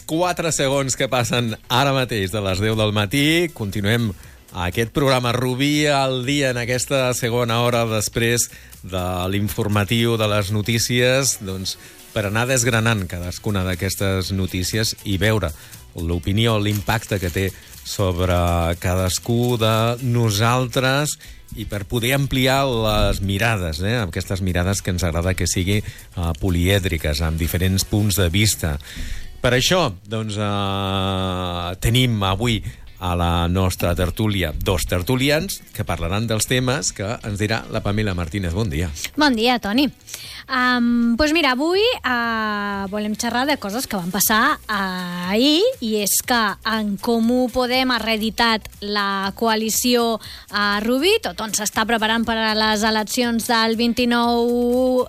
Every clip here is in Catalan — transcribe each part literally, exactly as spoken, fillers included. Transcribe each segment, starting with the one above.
quatre segons que passen ara mateix de les deu del matí. Continuem aquest programa Rubí al dia en aquesta segona hora després de l'informatiu de les notícies, doncs, per anar desgranant cadascuna d'aquestes notícies i veure l'opinió, l'impacte que té sobre cadascú de nosaltres i per poder ampliar les mirades, eh? Aquestes mirades que ens agrada que sigui uh, polièdriques, amb diferents punts de vista. Per això, doncs, uh, tenim avui a la nostra tertúlia dos tertulians que parlaran dels temes que ens dirà la Pamela Martínez. Bon dia. Bon dia, Toni. Um, doncs mira, avui uh, volem xerrar de coses que van passar uh, ahir, i és que en Comú Podem ha reeditat la coalició a Rubí. Tothom s'està preparant per a les eleccions del vint-i-nou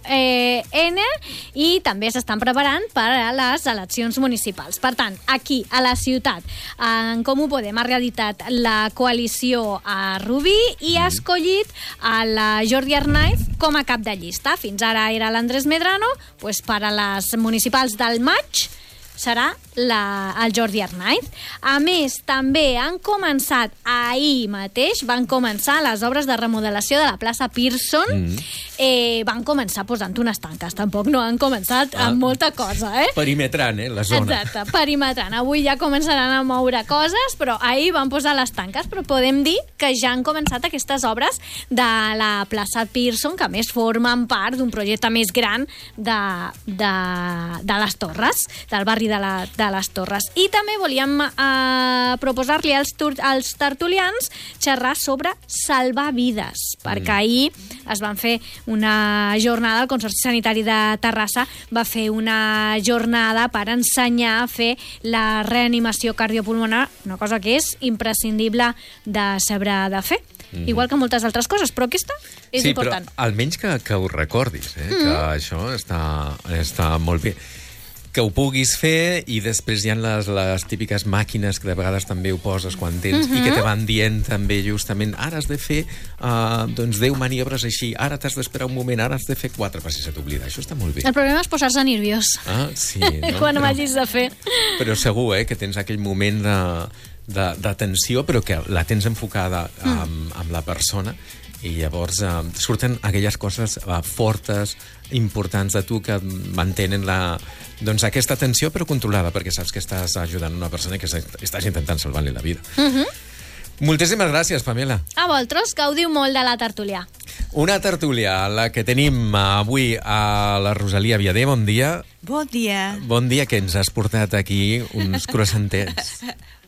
ene i també s'estan preparant per a les eleccions municipals. Per tant, aquí, a la ciutat, en Comú Podem ha reeditat la coalició a Rubí i ha escollit a la Jordi Arnaiz com a cap de llista. Fins ara era l'Andrés Medrano, doncs per a les municipals del maig serà la, el Jordi Arnaiz. A més, també han començat ahir mateix, van començar les obres de remodelació de la plaça Pearson. Mm. Eh, van començar posant unes tanques, tampoc no han començat ah, amb molta cosa, eh? Perimetrant, eh, la zona. Exacte, perimetrant. Avui ja començaran a moure coses, però ahir van posar les tanques, però podem dir que ja han començat aquestes obres de la plaça Pearson, que a més formen part d'un projecte més gran de, de, de les Torres, del barri de, la, de les Torres. I també volíem eh, proposar-li als, als tertulians xerrar sobre salvar vides, perquè mm. ahir es van fer una jornada, el Consorci Sanitari de Terrassa va fer una jornada per ensenyar a fer la reanimació cardiopulmonar, una cosa que és imprescindible de saber de fer. Mm-hmm. Igual que moltes altres coses, però aquesta és sí, important. Sí, però almenys que, que ho recordis, eh? Mm-hmm. Que això està, està molt bé. Que ho puguis fer, i després hi ha les, les típiques màquines que de vegades també ho poses quan tens, mm-hmm. i que te van dient també justament ara has de fer uh, doncs deu maniobres així, ara t'has d'esperar un moment, ara has de fer quatre, per si se t'oblida. Això està molt bé. El problema és posar-se nerviós. Ah, sí. No? Quan ho hagis de fer. Però segur, eh, que tens aquell moment de, de, de tensió, però que la tens enfocada amb, mm. amb la persona, i llavors eh, surten aquelles coses eh, fortes, importants de tu, que mantenen la, doncs, aquesta tensió però controlada, perquè saps que estàs ajudant una persona que estàs intentant salvar-li la vida. Mm-hmm. Moltíssimes gràcies, Pamela. A vosaltres, gaudiu molt de la tertúlia. Una tertúlia, la que tenim avui a la Rosalia Viader. Bon dia. Bon dia. Bon dia, que ens has portat aquí uns croissantets.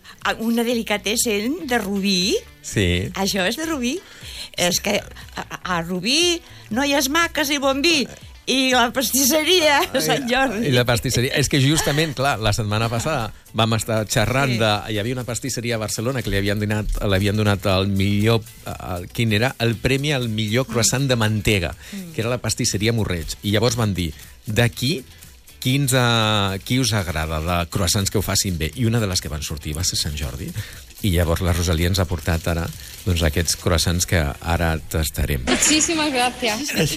Una delicatessen de Rubí. Sí. Això és de Rubí. És que a, a Rubí noies maques i bon vi, i la pastisseria a Sant Jordi. I la pastisseria. És que justament, clar, la setmana passada vam estar xerrant sí. de... Hi havia una pastisseria a Barcelona que li havien donat, li havien donat el millor... El, quin era? El premi al millor croissant de mantega, mm. que era la pastisseria Morreig. I llavors van dir, d'aquí, quins, uh, qui us agrada de croissants que ho facin bé? I una de les que van sortir va ser Sant Jordi. I llavors la Rosalia ens ha portat ara doncs, aquests croissants que ara tastarem. Muchísimas gracias.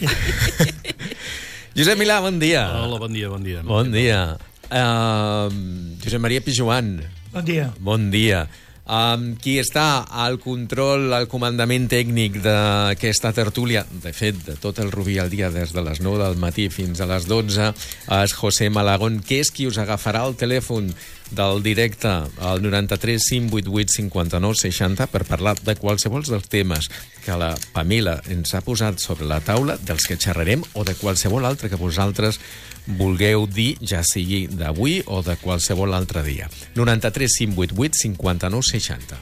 Josep Milà, bon dia. Hola, bon dia, bon dia. Bon dia. Uh, Josep Maria Pijuan. Bon dia. Bon dia. Um, qui està al control, al comandament tècnic d'aquesta tertúlia, de fet, de tot el Rubí al dia, des de les nou del matí fins a les dotze, és José Malagón, que és qui us agafarà el telèfon del directe al noranta-tres cinc vuit vuit cinquanta-nou seixanta per parlar de qualsevol dels temes que la Pamela ens ha posat sobre la taula, dels que xerrarem, o de qualsevol altre que vosaltres vulgueu dir, ja sigui d'avui o de qualsevol altre dia. noranta-tres cinc vuit vuit cinquanta-nou seixanta.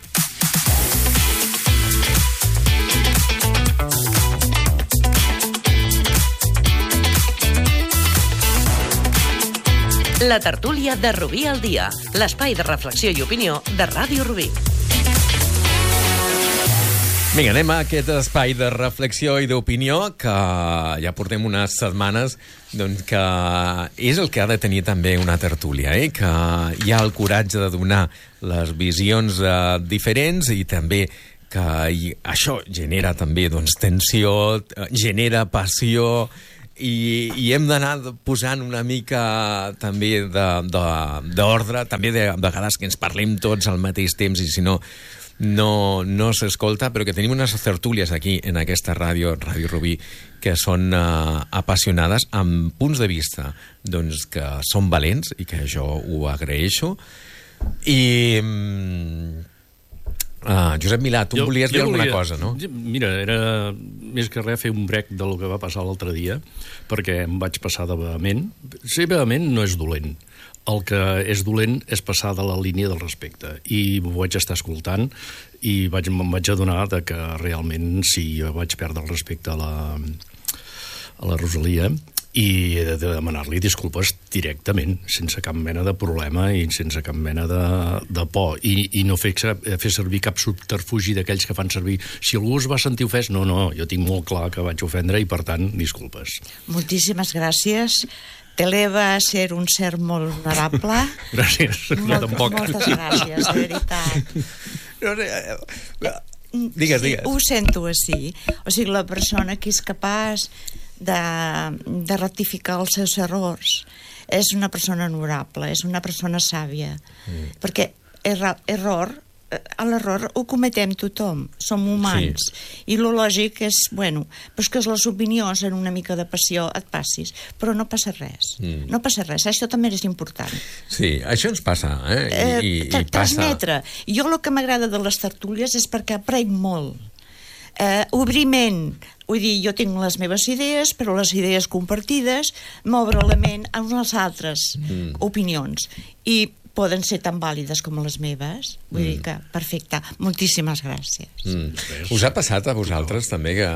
La tertúlia de Rubí al dia, l'espai de reflexió i opinió de Ràdio Rubí. Vinga, anem a aquest espai de reflexió i d'opinió que ja portem unes setmanes, doncs, que és el que ha de tenir també una tertúlia, eh? Que hi ha el coratge de donar les visions eh, diferents, i també que i això genera també doncs, tensió, genera passió, i, i hem d'anar posant una mica també d'ordre, també de, de vegades que ens parlem tots al mateix temps i si no, no, no s'escolta, però que tenim unes tertúlies aquí en aquesta ràdio, Ràdio Rubí, que són uh, apassionades amb punts de vista doncs, que són valents i que jo ho agraeixo. I... Um, Uh, Josep Milà, tu jo, volies dir alguna volia, cosa, no? Mira, era més que res fer un brec del que va passar l'altre dia, perquè em vaig passar de vehement. Ser vehement no és dolent. El que és dolent és passar de la línia del respecte. I ho vaig estar escoltant i vaig, me'n vaig adonar de que realment sí, vaig perdre el respecte a la, a la Rosalia i he de demanar-li disculpes directament, sense cap mena de problema i sense cap mena de, de por. I, i no fer, fer servir cap subterfugi d'aquells que fan servir. Si algú es va sentir ofès, no, no, jo tinc molt clar que vaig ofendre i, per tant, disculpes. Moltíssimes gràcies. T'eleva a ser un ser molt honorable. Gràcies, no Molt, tampoc. Moltes gràcies, de veritat. No sé, eh, digues, digues. Sí, ho sento així. O sigui, la persona que és capaç de, de rectificar els seus errors és una persona honorable, és una persona sàvia. Mm. Perquè erra, error, l'error ho cometem tothom, som humans. Sí. I lo lògic és, bueno, pues que les opinions en una mica de passió et passis, però no passa res. Mm. No passa res, això també és important. Sí, això ens passa, eh? I, eh i, i transmetre. Passa. Jo el que m'agrada de les tertúlies és perquè aprenc molt. Eh, obriment, vull dir, jo tinc les meves idees, però les idees compartides m'obre la ment a unes altres mm. opinions. I poden ser tan vàlides com les meves. Vull mm. dir que, perfecte. Moltíssimes gràcies. Mm. Us ha passat a vosaltres també que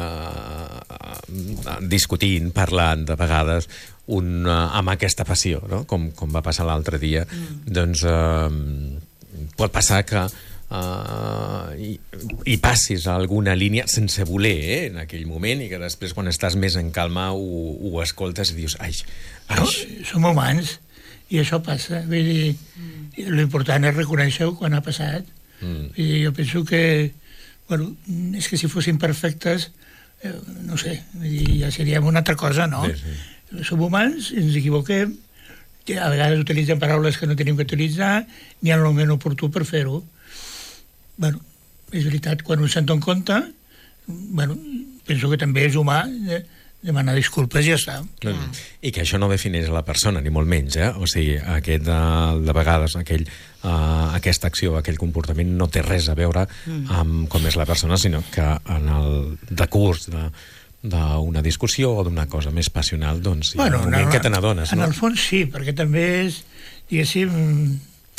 uh, discutint, parlant de vegades un, uh, amb aquesta passió, no? com, com va passar l'altre dia, mm. doncs uh, pot passar que Uh, i, i passis a alguna línia sense voler, eh, en aquell moment, i que després quan estàs més en calma ho, ho escoltes i dius, ai, ai. No, som humans i això passa, vull dir, mm. l'important és reconèixer-ho quan ha passat. Mm. Vull dir, jo penso que bueno, és que si fossin perfectes eh, no sé, vull dir, ja seríem una altra cosa, no? Sí, sí. Som humans, ens equivoquem, a vegades utilitzem paraules que no tenim que utilitzar, ni en el moment oportú per fer-ho. Bueno, és veritat, quan un se'n dona compte, bueno, penso que també és humà de demanar disculpes i ja està. Mm. I que això no defineix la persona, ni molt menys, eh? O sigui, aquest, uh, de vegades, aquell, uh, aquesta acció, aquell comportament no té res a veure mm. amb com és la persona, sinó que en el decurs de d'una discussió o d'una cosa més passional, doncs hi ha bueno, un moment no, que te n'adones, no? En el fons sí, perquè també és, diguéssim,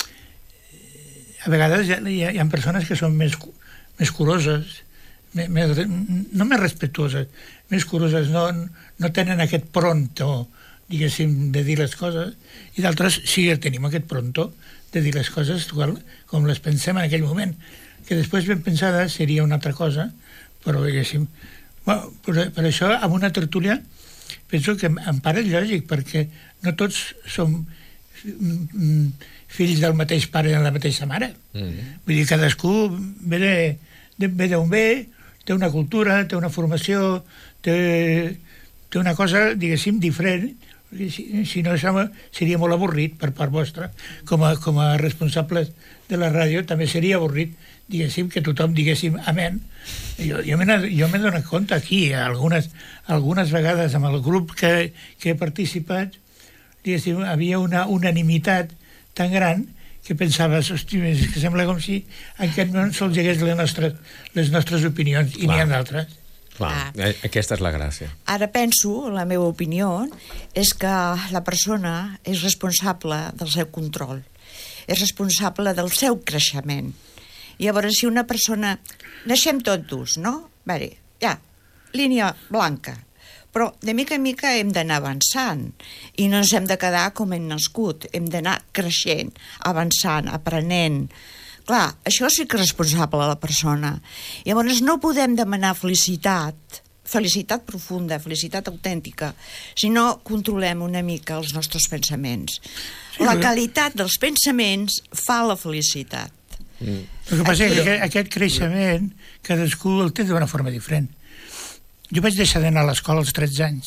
a vegades hi ha, hi ha persones que són més, més curoses, més, més, no més respetuoses, més curoses, no, no tenen aquest pronto, diguéssim, de dir les coses, i d'altres sí que tenim aquest pronto de dir les coses com les pensem en aquell moment, que després ben pensada seria una altra cosa, però diguéssim, bueno, per, per això amb una tertúlia penso que en part és lògic, perquè no tots som fills del mateix pare i de la mateixa mare. Mm. Vull dir, cadascú ve de, de, ve d'on ve, té una cultura, té una formació, té, té una cosa, diguéssim, diferent. Si, si no, seria molt avorrit per part vostra. Com a, com a responsables de la ràdio també seria avorrit, diguéssim, que tothom diguéssim amén. Jo, jo m'he donat compte aquí, algunes, algunes vegades amb el grup que, que he participat, diguéssim, havia una unanimitat tan gran que pensaves, hosti, és que sembla com si en aquest moment sols hi hagués les nostres, les nostres opinions, i n'hi ha d'altres. Clar, ah. aquesta és la gràcia. Ara penso, la meva opinió, és que la persona és responsable del seu control, és responsable del seu creixement. Llavors, si una persona... Naixem tots, no? Bé, ja, línia blanca. Però de mica en mica hem d'anar avançant i no ens hem de quedar com hem nascut, hem d'anar creixent, avançant, aprenent. Clar, això sí que és responsable de la persona. Llavors no podem demanar felicitat, felicitat profunda, felicitat autèntica, si no controlem una mica els nostres pensaments. Sí, la qualitat dels pensaments fa la felicitat. Mm. El que passa és que aquest creixement cadascú el té d'una forma diferent. Jo vaig deixar d'anar a l'escola als tretze anys.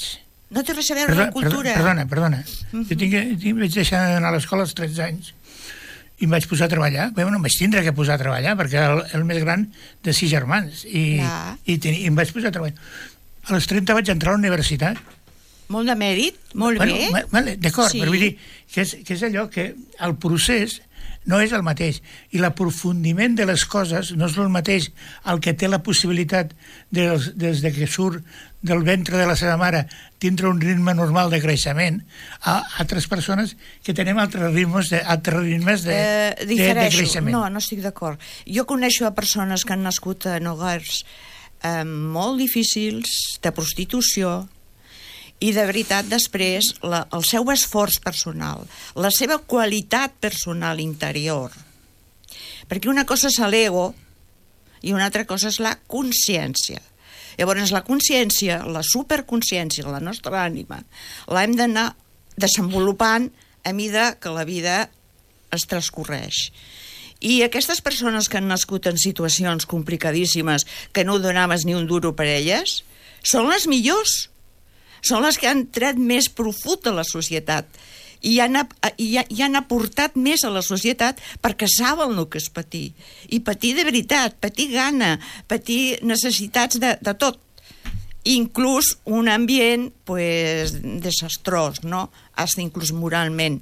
No té res a veure amb la cultura. Perdona, perdona. Uh-huh. Jo tinc, tinc, vaig deixar d'anar a l'escola als tretze anys i em vaig posar a treballar. Bé, no em vaig tindre que posar a treballar perquè era el, el més gran de sis germans i, i, ten, i em vaig posar a treballar. A les trenta vaig entrar a la universitat. Molt de mèrit, molt bueno, bé. Vale, d'acord, sí. Però vull dir que és, que és allò que el procés no és el mateix. I l'aprofundiment de les coses no és el mateix el que té la possibilitat de, des de que surt del ventre de la seva mare tindre un ritme normal de creixement a altres persones que tenem altres ritmes de, altres ritmes de, eh, de, de creixement. No, no estic d'acord. Jo coneixo a persones que han nascut en hogars eh, molt difícils, de prostitució, i de veritat després la, el seu esforç personal, la seva qualitat personal interior, perquè una cosa és l'ego i una altra cosa és la consciència. Llavors la consciència, la superconsciència, la nostra ànima, l'hem d'anar desenvolupant a mida que la vida es transcorreix. I aquestes persones que han nascut en situacions complicadíssimes, que no donaves ni un duro per elles, són les millors. Són les que han tret més profut a la societat i han, i, i han aportat més a la societat perquè saben el que és patir. I patir de veritat, patir gana, patir necessitats de, de tot. Inclús un ambient pues, desastrós, no? Hasta inclús moralment.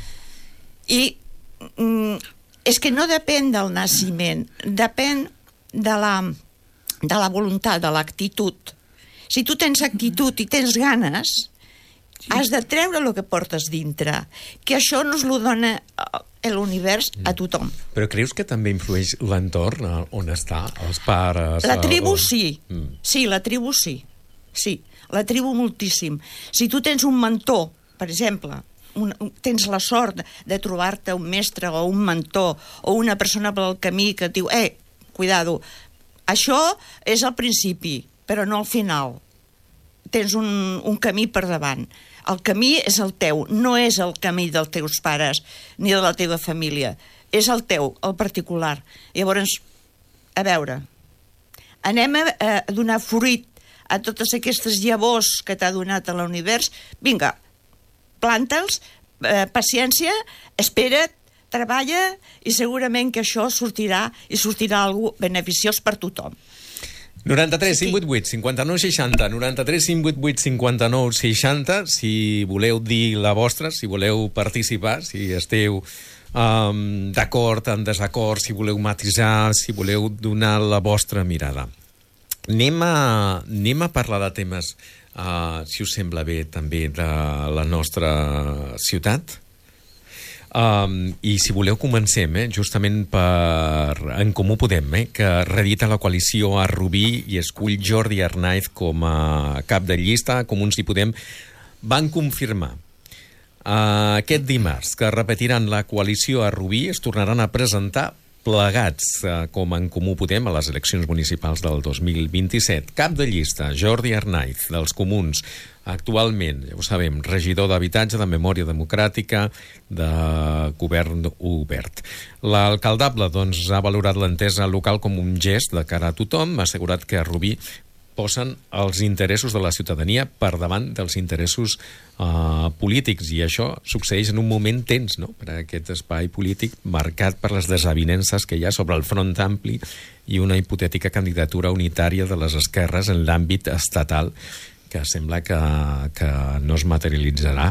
I mm, és que no depèn del naixement, depèn de la, de la voluntat, de l'actitud. Si tu tens actitud i tens ganes, sí, has de treure el que portes dintre, que això no es lo dona l'univers a tothom. Però creus que també influeix l'entorn on està, els pares? La tribu o... sí, mm. sí, la tribu sí, sí, la tribu moltíssim. Si tu tens un mentor, per exemple, un, tens la sort de trobar-te un mestre o un mentor o una persona pel camí que et diu, eh, cuidado, això és al principi, però no al final. Tens un, un camí per davant. El camí és el teu, no és el camí dels teus pares ni de la teva família. És el teu, el particular. Llavors, a veure, anem a, a donar fruit a totes aquestes llavors que t'ha donat a l'univers. Vinga, planta'ls, eh, paciència, espera't, treballa i segurament que això sortirà i sortirà algú beneficiós per tothom. noranta-tres cinc vuit vuit cinquanta-nou seixanta, noranta-tres cinc vuit vuit cinquanta-nou seixanta, si voleu dir la vostra, si voleu participar, si esteu um, d'acord, en desacord, si voleu matisar, si voleu donar la vostra mirada. Anem a, anem a parlar de temes, uh, si us sembla bé, també de la nostra ciutat. Um, I si voleu comencem, eh, justament per En Comú Podem, eh, que reedita la coalició a Rubí i escull Jordi Arnaiz com a cap de llista. Comuns i Podem van confirmar uh, aquest dimarts que repetiran la coalició a Rubí, es tornaran a presentar plegats uh, com En Comú Podem a les eleccions municipals del dos mil vint-i-set. Cap de llista, Jordi Arnaiz, dels Comuns, actualment, ja ho sabem, regidor d'Habitatge, de Memòria Democràtica, de Govern Obert. L'alcaldable doncs, ha valorat l'entesa local com un gest de cara a tothom, ha assegurat que a Rubí posen els interessos de la ciutadania per davant dels interessos uh, polítics, i això succeeix en un moment tens, no?, per a aquest espai polític marcat per les desavinences que hi ha sobre el Front Ampli i una hipotètica candidatura unitària de les esquerres en l'àmbit estatal que sembla que, que no es materialitzarà.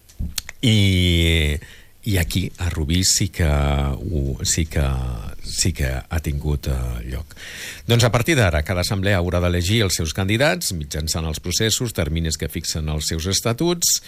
I, i aquí, a Rubí, sí que, uh, sí que, sí que ha tingut uh, lloc. Doncs a partir d'ara, cada assemblea haurà d'elegir els seus candidats mitjançant els processos, terminis que fixen els seus estatuts,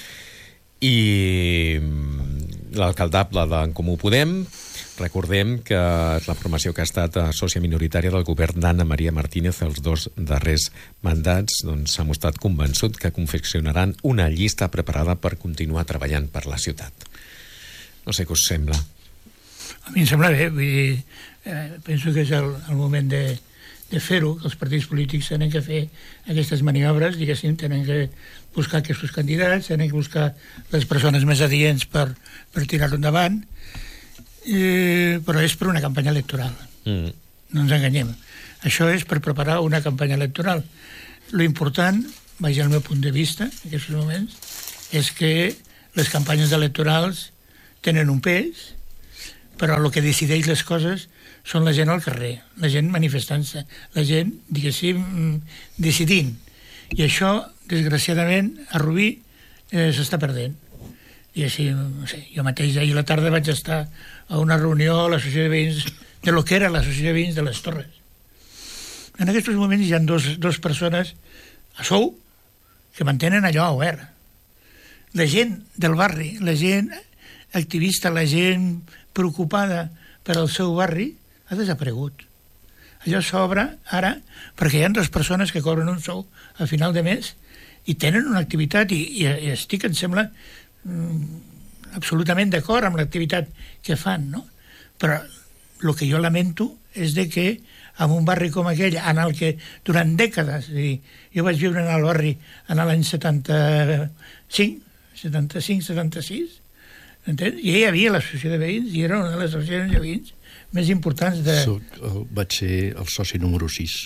i l'alcaldable d'En Comú Podem, recordem que és la formació que ha estat sòcia minoritària del govern d'Anna Maria Martínez els dos darrers mandats, doncs s'ha mostrat convençut que confeccionaran una llista preparada per continuar treballant per la ciutat. No sé què us sembla. A mi em sembla bé, vull dir, eh, penso que és el, el moment de, de fer-ho, que els partits polítics tenen que fer aquestes maniobres, diguéssim, tenen que buscar aquests candidats, tenen que buscar les persones més adients per, per tirar-ho endavant, eh, però és per una campanya electoral. Mm. No ens enganyem. Això és per preparar una campanya electoral. Lo important, vaig al meu punt de vista, en aquests moments, és que les campanyes electorals tenen un pes, però el que decideix les coses són la gent al carrer, la gent manifestant-se, la gent, diguéssim, decidint. I això, desgraciadament, a Rubí eh, s'està perdent. I així, no sé, jo mateix ahir a la tarda vaig estar a una reunió a l'associació de veïns, de lo que era l'associació de veïns de les Torres. En aquests moments hi ha dos, dos persones a sou que mantenen allò obert. La gent del barri, la gent activista, la gent preocupada per al seu barri, ha desaparegut. Allò s'obre ara perquè hi ha dues persones que cobren un sou a final de mes i tenen una activitat i, i, i estic, em sembla, mm, absolutament d'acord amb l'activitat que fan, no? Però el que jo lamento és de que en un barri com aquell, en el que durant dècades, dir, jo vaig viure en el barri en l'any setanta-cinc, setanta-cinc, setanta-sis, entens? I hi havia l'associació de veïns i era una de les associacions de veïns més importants de... Soc, el, vaig ser el soci número sis.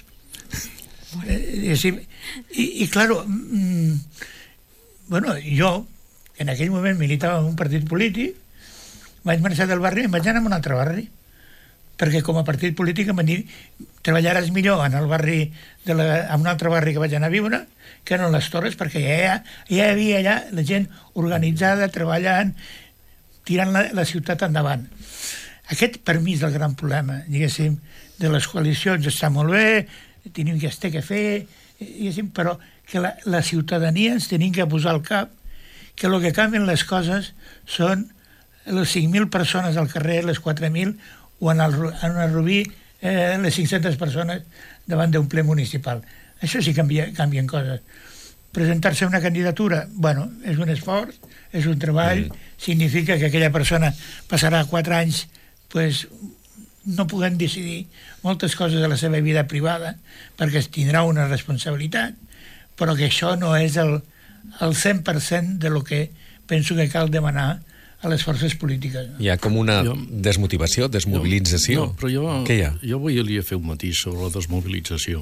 Eh, sí, i, i claro, mm, bueno, jo, en aquell moment militava en un partit polític, vaig marxar del barri i em vaig anar a un altre barri, perquè com a partit polític em van dir treballaràs millor en el barri de la, en un altre barri que vaig anar a viure que en les Torres, perquè ja, ja hi havia allà la gent organitzada, treballant, tirant la, la ciutat endavant. Aquest, per mi, és el gran problema, diguéssim, de les coalicions. Està molt bé, tenim que estar que fer, diguéssim, però que la, la ciutadania ens tenim que posar al cap que el que canvien les coses són les cinc mil persones al carrer, les quatre mil, o en el, en el Rubí eh, les cinc-centes persones davant d'un ple municipal. Això sí que canvia, canvien coses. Presentar-se a una candidatura, bueno, és un esforç, és un treball, mm. significa que aquella persona passarà quatre anys pues, no puguem decidir moltes coses de la seva vida privada perquè es tindrà una responsabilitat, però que això no és el, el cent per cent de lo que penso que cal demanar a les forces polítiques. Hi ha com una jo, desmotivació, desmobilització. No, no, però jo, Què hi ha? Jo volia fer un matís sobre la desmobilització.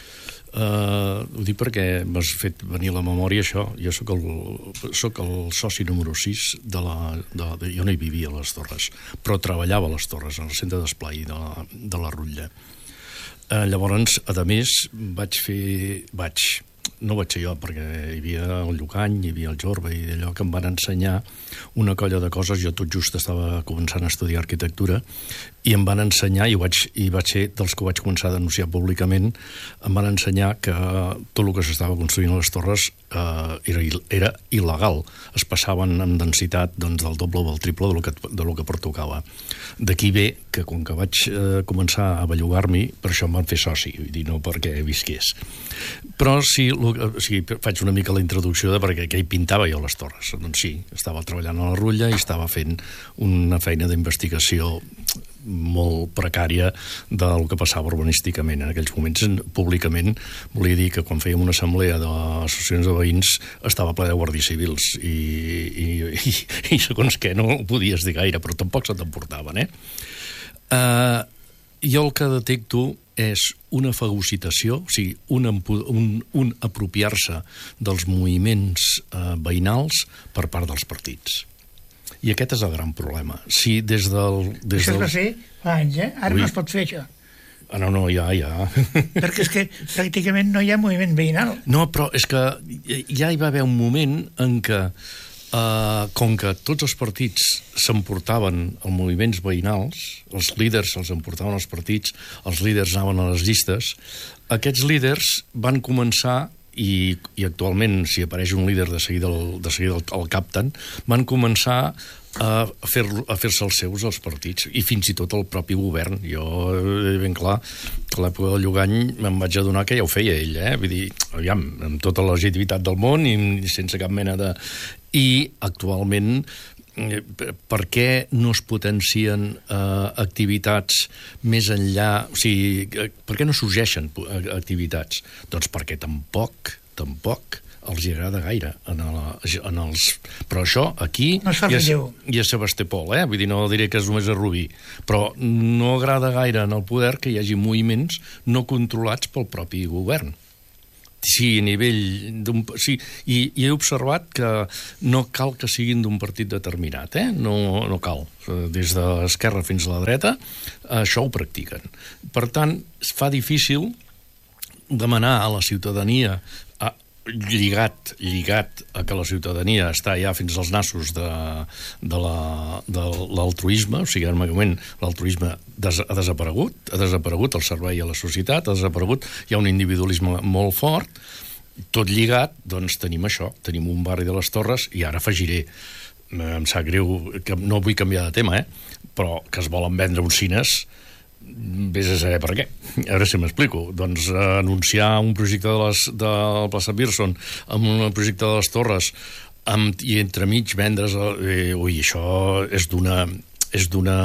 Uh, ho dic perquè m'has fet venir a la memòria això. Jo sóc el, sóc el soci número sis de la... De, de, jo no hi vivia a les Torres, però treballava a les Torres, al centre d'esplai de, de la Rutlla. Uh, llavors, a més, vaig fer... Vaig... No vaig ser jo, perquè hi havia el Llucany, hi havia el Jorba i d'allò que em van ensenyar una colla de coses. Jo tot just estava començant a estudiar arquitectura i em van ensenyar, i vaig, i vaig ser dels que vaig començar a denunciar públicament, em van ensenyar que tot el que s'estava construint a les Torres eh, era, era il·legal. Es passaven amb densitat doncs, del doble o del triple de lo que, de lo que pertocava. D'aquí ve que quan que vaig eh, començar a bellugar-m'hi, per això em van fer soci, vull dir, no perquè visqués. Però sí, lo, o sigui, faig una mica la introducció de perquè què hi pintava jo a les Torres. Doncs sí, estava treballant a la Rutlla i estava fent una feina d'investigació molt precària del que passava urbanísticament. En aquells moments, públicament, volia dir que quan fèiem una assemblea d'associacions de veïns estava ple de guàrdies civils i, i, i, i segons què no ho podies dir gaire, però tampoc se t'emportaven, eh? Uh, jo el que detecto és una fagocitació, o sigui, un, un, un apropiar-se dels moviments uh, veïnals per part dels partits. I aquest és el gran problema. Si des del... Des això es del... va fer fa anys, eh? Ara Ui. no es pot fer, això. Ah, no, no, ja, ja. Perquè és que pràcticament no hi ha moviment veïnal. No, però és que ja hi va haver un moment en què, eh, com que tots els partits s'emportaven els moviments veïnals, els líders els emportaven els partits, els líders anaven a les llistes, aquests líders van començar... I, i actualment, si apareix un líder de seguida el, de seguida el, el capten, van començar a, fer, a fer-se els seus els partits, i fins i tot el propi govern. Jo, ben clar, a l'època del Llucany me'n vaig adonar que ja ho feia ell, eh? Vull dir, aviam, amb tota la legitimitat del món i sense cap mena de... I actualment... per què no es potencien eh, activitats més enllà, o sigui, per què no sorgeixen activitats? Doncs perquè tampoc, tampoc els hi agrada gaire en, la, en els... Però això, aquí, no i, a, i a Sebastopol, eh? Vull dir, no diré que és només a Rubí, però no agrada gaire en el poder que hi hagi moviments no controlats pel propi govern. Sí, a nivell... d'un- Sí, i, i he observat que no cal que siguin d'un partit determinat, eh? No, no cal. Des de l'esquerra fins a la dreta, això ho practiquen. Per tant, es fa difícil demanar a la ciutadania, a, lligat, lligat a que la ciutadania està ja fins als nassos de, de la- de l'altruisme, o sigui, en un moment l'altruisme des, ha desaparegut, ha desaparegut el servei a la societat, ha desaparegut, hi ha un individualisme molt fort, tot lligat, doncs tenim això, tenim un barri de les Torres, i ara afegiré, em sap greu, que no vull canviar de tema, eh? Però que es volen vendre uns cines, vés a saber per què. A veure si m'explico. Doncs eh, anunciar un projecte de, les, de la plaça Pearson amb un projecte de les Torres amb, i entremig vendre's... Eh, ui, això és d'una és d'una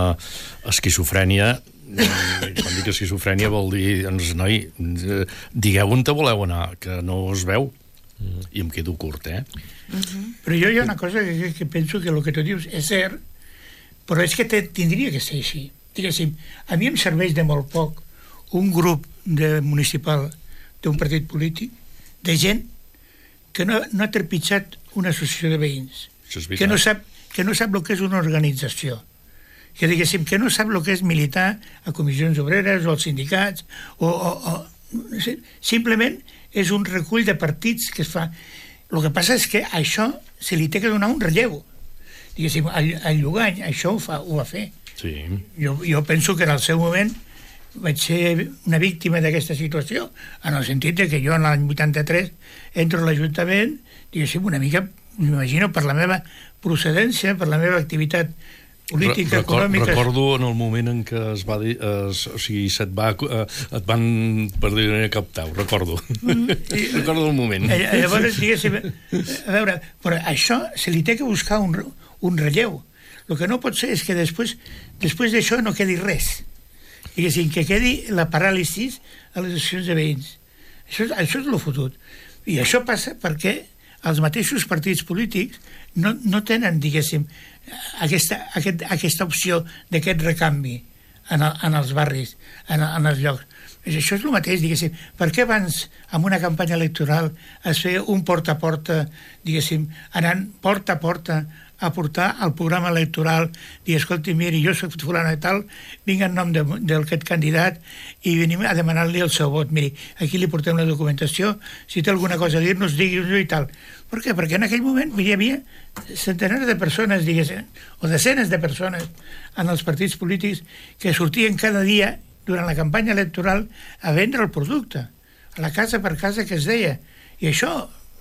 esquizofrènia. Quan dic esquizofrènia vol dir, doncs, noi, eh, digueu on te voleu anar, que no us veu. Mm. I em quedo curt, eh? Uh-huh. Però jo hi ha una cosa que, que penso que el que tu dius és cert, però és que te, tindria que ser així. Diguéssim, a mi em serveix de molt poc un grup de municipal d'un partit polític de gent que no, no ha trepitjat una associació de veïns, que no sap, que no sap el que és una organització, que diguéssim, que no sap el que és militar a comissions obreres o als sindicats, o, o, o simplement és un recull de partits que es fa. El que passa és que això se li té que donar un relleu. Diguéssim, el, el Llugany això ho, fa, ho va fer. Sí. Jo, jo penso que en el seu moment vaig ser una víctima d'aquesta situació, en el sentit de que jo en l'any vuitanta-tres entro a l'Ajuntament, diguéssim, una mica, m'imagino, per la meva procedència, per la meva activitat política, Record, econòmica... Recordo en el moment en què es va dir, es, o sigui, se't va, eh, et van, per dir-ne, captar, ho recordo. Mm. Recordo el moment. Llavors, diguéssim, a veure, però això se li té que buscar un, un relleu. El que no pot ser és que després després d'això no quedi res. Diguéssim, que quedi la paràlisi a les associacions de veïns. Això, això és el fotut. I això passa perquè els mateixos partits polítics no, no tenen, diguéssim, aquesta, aquest, aquesta opció d'aquest recanvi en, el, en els barris, en, en els llocs. Això és el mateix, diguéssim. Per què abans, amb una campanya electoral, es feia un porta a porta, diguéssim, anant porta a porta a portar al programa electoral, dir, escolti, miri, jo soc fulana i tal, vinc en nom d'aquest candidat i venim a demanar-li el seu vot. Miri, aquí li portem la documentació, si té alguna cosa a dir-nos, digui-nos i tal. Per què? Perquè en aquell moment hi havia centenars de persones, diguéssim, o desenes de persones en els partits polítics que sortien cada dia durant la campanya electoral a vendre el producte, a la casa per casa que es deia. I això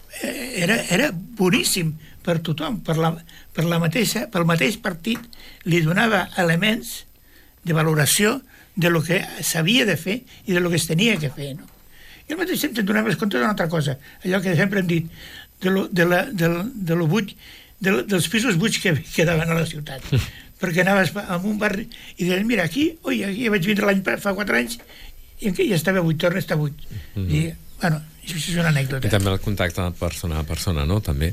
era, era boníssim per tothom, per la, per la mateixa, pel mateix partit li donava elements de valoració de lo que s'havia de fer i de lo que es tenia que fer, no? I al mateix temps et donaves compte d'una altra cosa, allò que sempre hem dit, de lo, de la, de, de lo buig, de lo, dels pisos buits que quedaven a la ciutat. Perquè anaves a un barri i deies, mira, aquí, oi, aquí vaig vindre l'any fa quatre anys i aquí ja estava buit, torna a estar buit. Mm-hmm. I, bueno, això és una anècdota. I també el contacte persona a persona, no? També.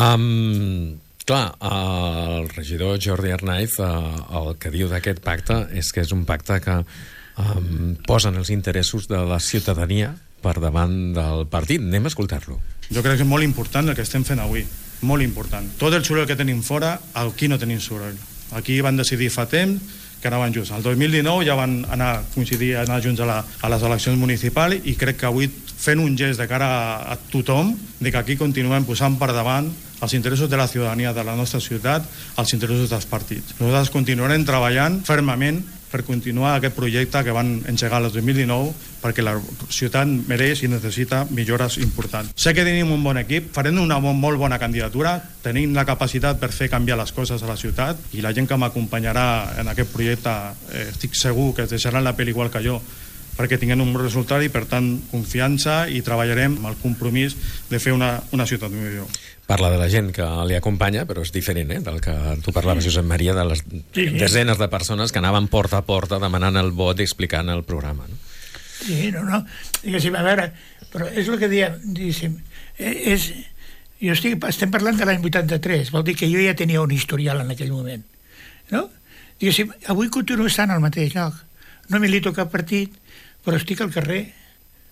Um, clar, el regidor Jordi Arnaiz, uh, el que diu d'aquest pacte és que és un pacte que um, posen els interessos de la ciutadania per davant del partit. Anem a escoltar-lo. Jo crec que és molt important el que estem fent avui. Molt important. Tot el soroll que tenim fora, aquí no tenim soroll. Aquí van decidir fa temps que anaven junts. El dos mil dinou ja van anar, coincidir, anar junts a, la, a les eleccions municipals i crec que avui fent un gest de cara a, a tothom de que aquí continuem posant per davant els interessos de la ciutadania de la nostra ciutat, els interessos dels partits. Nosaltres continuarem treballant fermament per continuar aquest projecte que van engegar el dos mil dinou perquè la ciutat mereix i necessita millores importants. Sé que tenim un bon equip, farem una bon, molt bona candidatura, tenim la capacitat per fer canviar les coses a la ciutat i la gent que m'acompanyarà en aquest projecte eh, estic segur que es deixaran la pell igual que jo perquè tinguem un bon resultat i per tant confiança i treballarem amb el compromís de fer una, una ciutat millor. Parla de la gent que li acompanya, però és diferent, eh, del que tu parlaves, Josep Maria, de les sí, desenes de persones que anaven porta a porta demanant el vot i explicant el programa, no? Sí, no, no. Diguéssim, a veure, però és el que diem, diguéssim, és... Jo estic, estem parlant de l'any vuitanta-tres, vol dir que jo ja tenia un historial en aquell moment, no? Diguéssim, avui continuo estant al mateix lloc. No milito cap partit, però estic al carrer,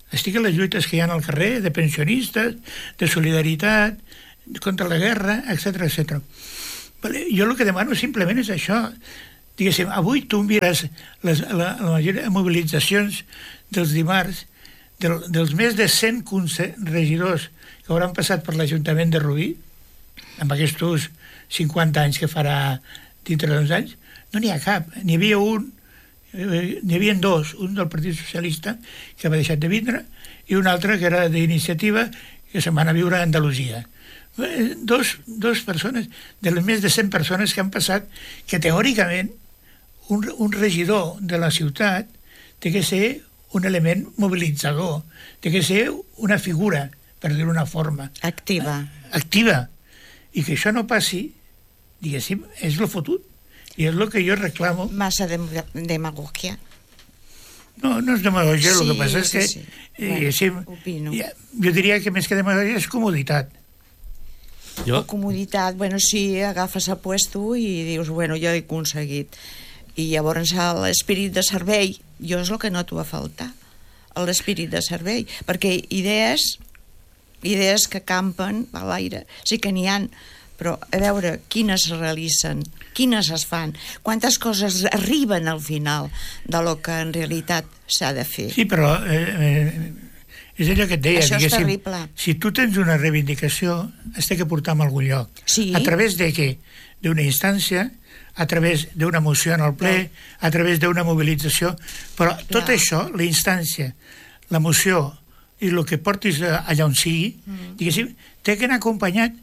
estic a les lluites que hi ha al carrer, de pensionistes, de solidaritat, contra la guerra, etcètera, etcètera. Vale? Jo el que demano simplement és això. Diguéssim, avui tu mires les, la, la majoria de mobilitzacions dels dimarts, del, dels més de cent regidors que hauran passat per l'Ajuntament de Rubí, amb aquests cinquanta anys que farà dintre d'uns anys, no n'hi ha cap. N'hi havia un, eh, n'hi havia dos, un del Partit Socialista, que va deixar de vindre, i un altre que era d'Iniciativa, que se'n van a viure a Andalusia. Dos, dos persones, de les més de cent persones que han passat, que teòricament un, un regidor de la ciutat té que ser un element mobilitzador, té que ser una figura, per dir-ho d'una forma. Activa. Activa. I que això no passi, diguéssim, és lo fotut. I és el que jo reclamo. Massa dem demagogia. No, no és demagogia, sí, el que passa és sí, que, sí. diguéssim, Opino. jo diria que més que demagogia és comoditat. Jo? O comoditat, bueno, sí, agafes a puesto i dius, bueno, jo he aconseguit. I llavors l'espírit de servei, jo és el que noto a faltar, l'espírit de servei, perquè idees, idees que campen a l'aire, sí que n'hi ha, però a veure quines es realitzen, quines es fan, quantes coses arriben al final de lo que en realitat s'ha de fer. Sí, però eh, eh, és allò que et deia, això és terrible. Si tu tens una reivindicació, has de portar a algun lloc. Sí. A través de què? D'una instància, a través d'una moció en el ple, no. a través d'una mobilització, però no. tot això, la instància, la moció i el que portis allà on sigui, mm. diguéssim, té que anar acompanyat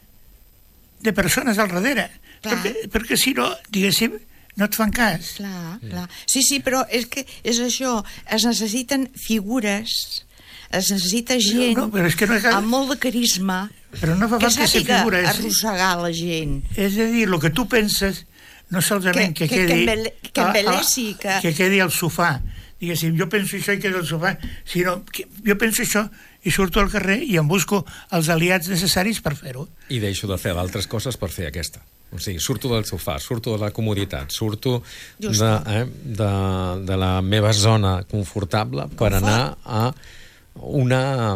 de persones al darrere, perquè, perquè si no, diguéssim, no et fan cas. Clar, clar. Sí, sí, però és que és això, es necessiten figures, es necessita gent no, no, és que no és... amb molt de carisma, però no fa que falta ser sàpiga figura, arrossegar la gent. És a dir, el que tu penses no solament que, que, que quedi... Que, que embelessi, que... que quedi al sofà. Diguéssim, jo penso això i quedi al sofà, sinó que jo penso això i surto al carrer i em busco els aliats necessaris per fer-ho. I deixo de fer d'altres coses per fer aquesta. O sigui, surto del sofà, surto de la comoditat, surto de, eh, de, de la meva zona confortable per anar a una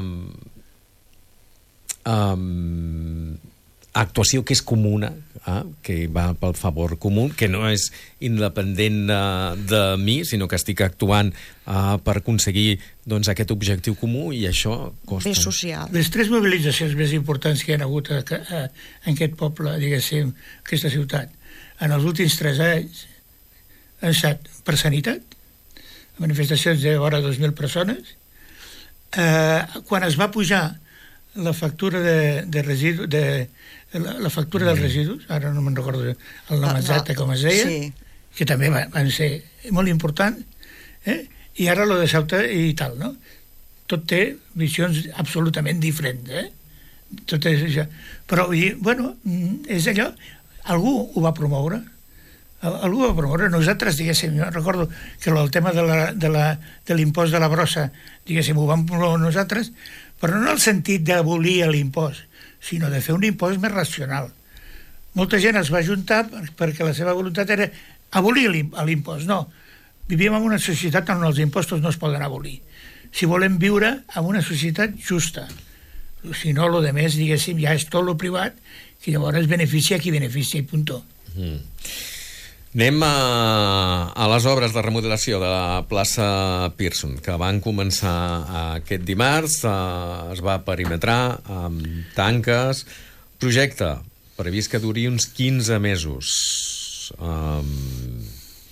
um, actuació que és comuna, eh, que va pel favor comú, que no és independent de, de mi, sinó que estic actuant eh, per aconseguir doncs, aquest objectiu comú, i això costa. Bé social. Les tres mobilitzacions més importants que hi ha hagut a, a, en aquest poble, diguéssim, aquesta ciutat, en els últims tres anys han estat per sanitat, manifestacions de vora dos mil persones. Eh, quan es va pujar la factura de, de residus, de, la, la factura dels residus, ara no me'n recordo el nom exacte com es deia, sí. que també va, van ser molt important, eh? I ara lo de Ceuta i tal, no? Tot té visions absolutament diferents, eh? Tot és això. Però, i, bueno, és allò, algú ho va promoure, algú ho va promoure, nosaltres, diguéssim, jo recordo que el tema de la, de la, de l'impost de la brossa, diguéssim, ho vam promoure nosaltres, però no en el sentit d'abolir l'impost, sinó de fer un impost més racional. Molta gent es va ajuntar perquè la seva voluntat era abolir l'impost. No, vivim en una societat on els impostos no es poden abolir. Si volem viure en una societat justa, si no, lo de més, diguéssim, ja és tot lo privat, que llavors beneficia qui beneficia i puntó. Mm. Anem a, a les obres de remodelació de la plaça Pearson, que van començar aquest dimarts, eh, es va perimetrar amb tanques. Projecte previst que duri uns quinze mesos. Um,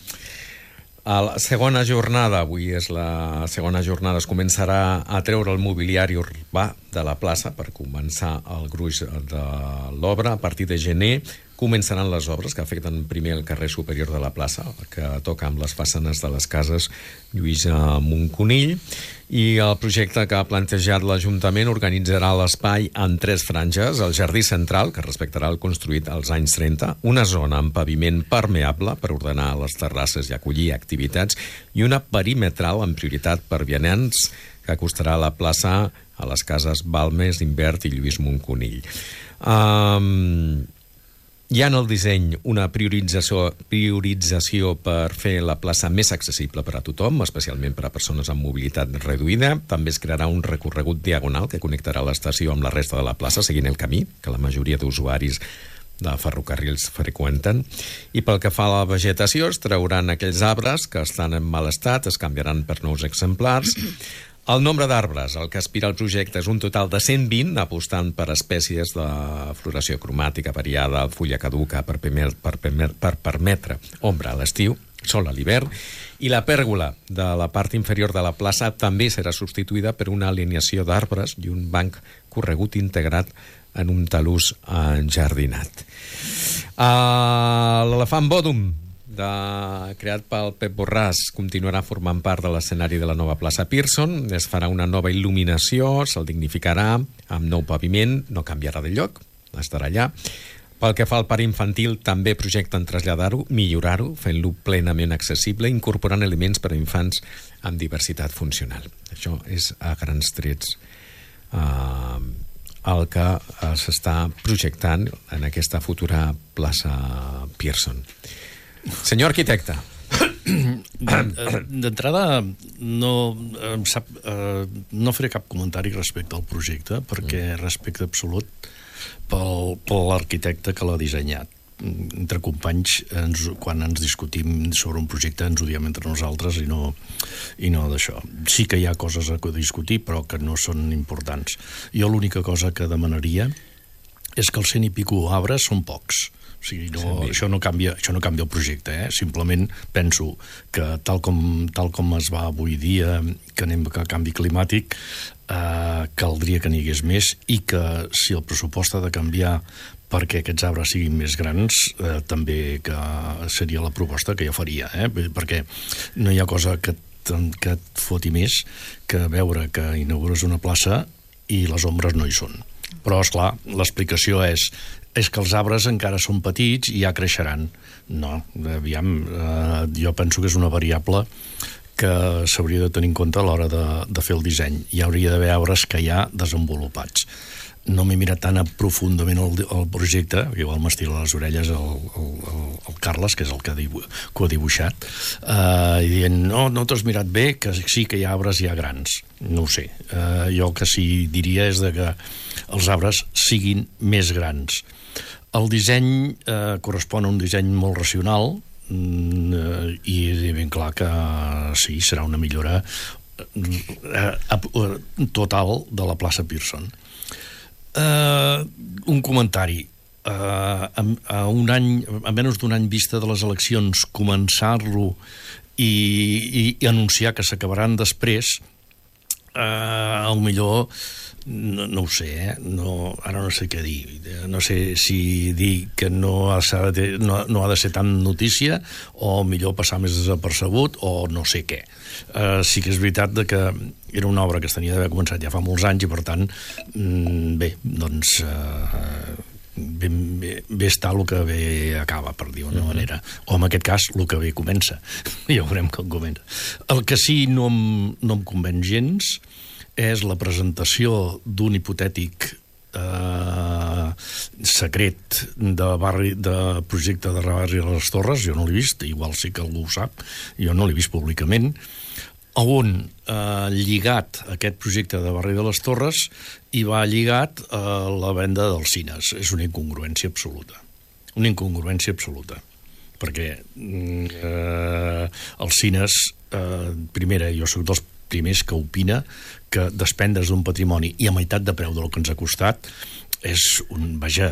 a la segona jornada, avui és la segona jornada, es començarà a treure el mobiliari urbà de la plaça per començar el gruix de l'obra. A partir de gener començaran les obres que afecten primer el carrer superior de la plaça, que toca amb les façanes de les cases Lluís Monconill, i el projecte que ha plantejat l'Ajuntament organitzarà l'espai en tres franges: el jardí central, que respectarà el construït als anys trenta, una zona amb paviment permeable per ordenar les terrasses i acollir activitats, i una perimetral amb prioritat per vianants que acostarà la plaça a les cases Balmes, Invert i Lluís Monconill. Um, Hi ha en el disseny una priorització, priorització per fer la plaça més accessible per a tothom, especialment per a persones amb mobilitat reduïda. També es crearà un recorregut diagonal que connectarà l'estació amb la resta de la plaça, seguint el camí que la majoria d'usuaris de ferrocarrils freqüenten. I pel que fa a la vegetació, es trauran aquells arbres que estan en mal estat, es canviaran per nous exemplars. El nombre d'arbres al que aspira el projecte és un total de cent vint, apostant per espècies de floració cromàtica variada, fulla caduca, per, primer, per, primer, per permetre ombra a l'estiu, sol a l'hivern, i la pèrgola de la part inferior de la plaça també serà substituïda per una alineació d'arbres i un banc corregut integrat en un talús enjardinat. Uh, L'elefant Bòdum, de, creat pel Pep Borràs, continuarà formant part de l'escenari de la nova plaça Pearson. Es farà una nova il·luminació, se'l dignificarà amb nou paviment, no canviarà de lloc, estarà allà. Pel que fa al parc infantil, també projecten traslladar-ho, millorar-ho, fent-lo plenament accessible, incorporant elements per a infants amb diversitat funcional. Això és a grans trets eh, el que s'està projectant en aquesta futura plaça Pearson. Senyor arquitecte. D'entrada, no, em sap, eh, no faré cap comentari respecte al projecte, perquè respecte absolut pel, per l'arquitecte que l'ha dissenyat. Entre companys, ens, quan ens discutim sobre un projecte, ens ho diem entre nosaltres i no, i no d'això. Sí que hi ha coses a discutir, però que no són importants. Jo l'única cosa que demanaria és que els cent i pico arbres són pocs. O sigui, no, això, no canvia, això no canvia el projecte, eh? Simplement penso que tal com, tal com es va avui dia, que anem a canvi climàtic, eh, caldria que n'hi hagués més, i que si el pressupost ha de canviar perquè aquests arbres siguin més grans, eh, també que seria la proposta que jo faria, eh? Perquè no hi ha cosa que, que et foti més que veure que inaugures una plaça i les ombres no hi són. Però, esclar, l'explicació és és que els arbres encara són petits i ja creixeran. No, aviam, eh, jo penso que és una variable que s'hauria de tenir en compte a l'hora de, de fer el disseny. Hi hauria d'haver arbres que ja desenvolupats. No m'he mirat tan profundament el, el projecte, igual m'estira les orelles el, el, el, el Carles, que és el que, dibu, que ho ha dibuixat, eh, i dient, no, no t'has mirat bé, que sí que hi ha arbres ja grans. No ho sé. Eh, jo el que sí diria és de que els arbres siguin més grans. El disseny eh, correspon a un disseny molt racional mm, i és ben clar que sí, serà una millora eh, total de la plaça Pearson. Uh, un comentari. Uh, a, a un any, a menys d'un any vista de les eleccions, començar-lo i, i, i anunciar que s'acabaran després, uh, al millor no, no ho sé, eh? no, ara no sé què dir. No sé si dir que no ha, de, no, no ha de ser tan notícia o millor passar més desapercebut o no sé què. Uh, sí que és veritat de que era una obra que es tenia d'haver començat ja fa molts anys i per tant, mm, bé, doncs uh, bé, bé, bé està el que bé acaba, per dir d'una uh-huh. manera, o en aquest cas el que bé comença. Ja veurem com comença. El que sí no em, no em convenç gens és la presentació d'un hipotètic eh, secret de, barri, de projecte de barri de les Torres. Jo no l'he vist, igual sí que algú ho sap, jo no l'he vist públicament, on eh, lligat aquest projecte de barri de les Torres hi va lligat a eh, la venda dels cines. És una incongruència absoluta. Una incongruència absoluta. Perquè eh, els cines, eh, primera, jo soc dels primers que opina que despendre's d'un patrimoni i a meitat de preu del que ens ha costat és un, vaja,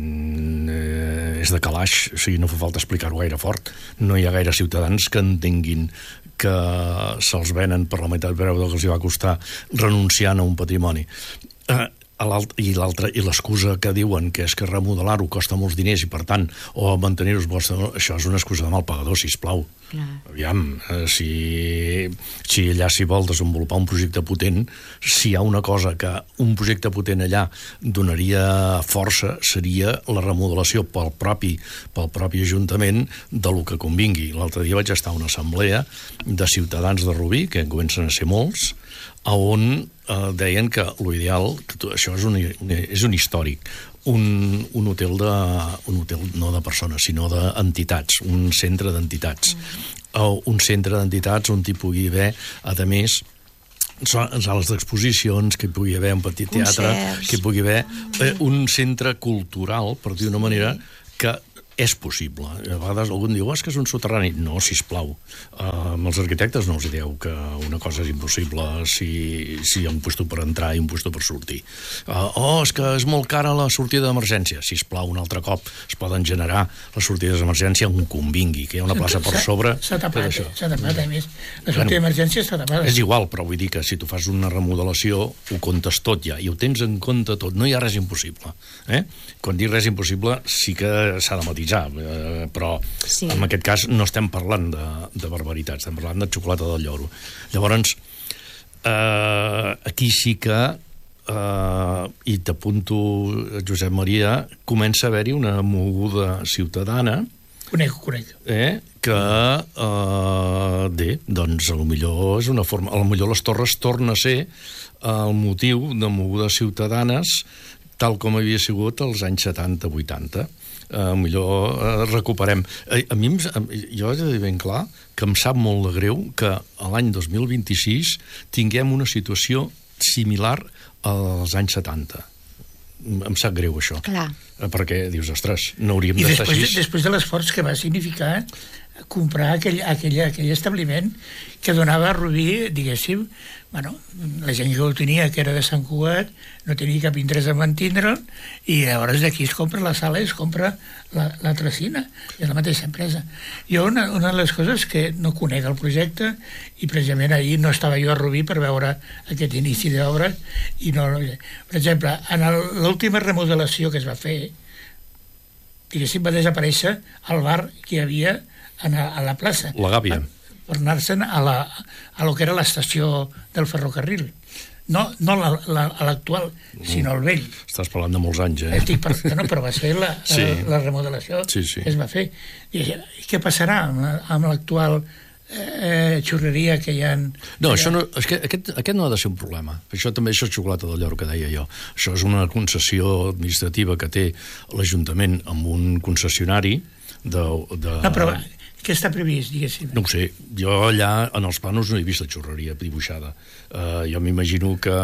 és de calaix, o sigui, no fa falta explicar-ho gaire fort. No hi ha gaire ciutadans que entenguin que se'ls venen per la meitat de preu del que els hi va costar renunciant a un patrimoni. Eh, i l'altra, i l'excusa que diuen que és que remodelar-ho costa molts diners i per tant, o mantenir-ho, això és una excusa de mal pagador, sisplau. Clar. Aviam, si, si allà s'hi vol desenvolupar un projecte potent, si hi ha una cosa que un projecte potent allà donaria força, seria la remodelació pel propi, pel propi Ajuntament de lo que convingui. L'altre dia vaig estar a una assemblea de ciutadans de Rubí, que comencen a ser molts, on eh, deien que l'ideal, que tu, això és un, un, és un històric, un, un hotel de, un hotel no de persones, sinó d'entitats, un centre d'entitats. Mm. Un centre d'entitats on hi pugui haver, a més, sales d'exposicions, que hi pugui haver un petit teatre, concerts, que hi pugui haver eh, un centre cultural, per dir d'una manera, que és possible. A vegades algú diu, oh, és que és un soterrani. No, sisplau. Uh, amb els arquitectes no els dieu que una cosa és impossible si, si hi ha un puesto per entrar i un puesto per sortir. Uh, oh, és que és molt cara la sortida d'emergència. Sisplau, un altre cop es poden generar les sortides d'emergència on convingui, que hi ha una plaça per sobre. S'ha tapat, s'ha tapat, a més. La sortida d'emergència està tapada. És igual, però vull dir que si tu fas una remodelació ho comptes tot ja, i ho tens en compte tot. No hi ha res impossible. Eh? Quan dic res impossible sí que s'ha de matisar, eh, però sí. En aquest cas no estem parlant de, de barbaritats, estem parlant de xocolata del lloro. Llavors, eh, aquí sí que, eh, i t'apunto, Josep Maria, comença a haver-hi una moguda ciutadana. Conec, conec. Eh, que, eh, bé, doncs, a lo millor és una forma... A lo millor les Torres torna a ser el motiu de mogudes ciutadanes tal com havia sigut als anys setanta vuitanta. Uh, millor uh, recuperem. Uh, a mi, jo he de dir ben clar que em sap molt de greu que a l'any dos mil vint-i-sis tinguem una situació similar als anys setanta. Em sap greu, això. Clar. Uh, perquè dius, ostres, no hauríem I d'estar després, així. Després de l'esforç que va significar comprar aquell, aquell, aquell establiment que donava a Rubí, diguéssim, bueno, la gent que ho tenia, que era de Sant Cugat, no tenia cap interès en mantindre'l, i llavors d'aquí es compra la sala i es compra la, la tracina, és la mateixa empresa. Jo, una, una de les coses que no conec el projecte, i precisament ahir no estava jo a Rubí per veure aquest inici d'obres, i no, per exemple, en l'última remodelació que es va fer, diguéssim, va desaparèixer el bar que hi havia a, a la plaça. La Gàbia. Per anar-se'n a, la, a lo que era l'estació del ferrocarril. No, no la, la, a l'actual, mm. sinó el vell. Estàs parlant de molts anys, eh? Estic per, no, però va ser la, sí. la, la remodelació sí, sí. que es va fer. I, i què passarà amb, amb l'actual eh, xurreria que hi ha... No, això no, és que aquest, aquest no ha de ser un problema. Això també això és xocolata del lloro que deia jo. Això és una concessió administrativa que té l'Ajuntament amb un concessionari de... de... No, però què està previst, diguéssim? No ho sé. Jo allà, en els planos, no he vist la xurreria dibuixada. Uh, jo m'imagino que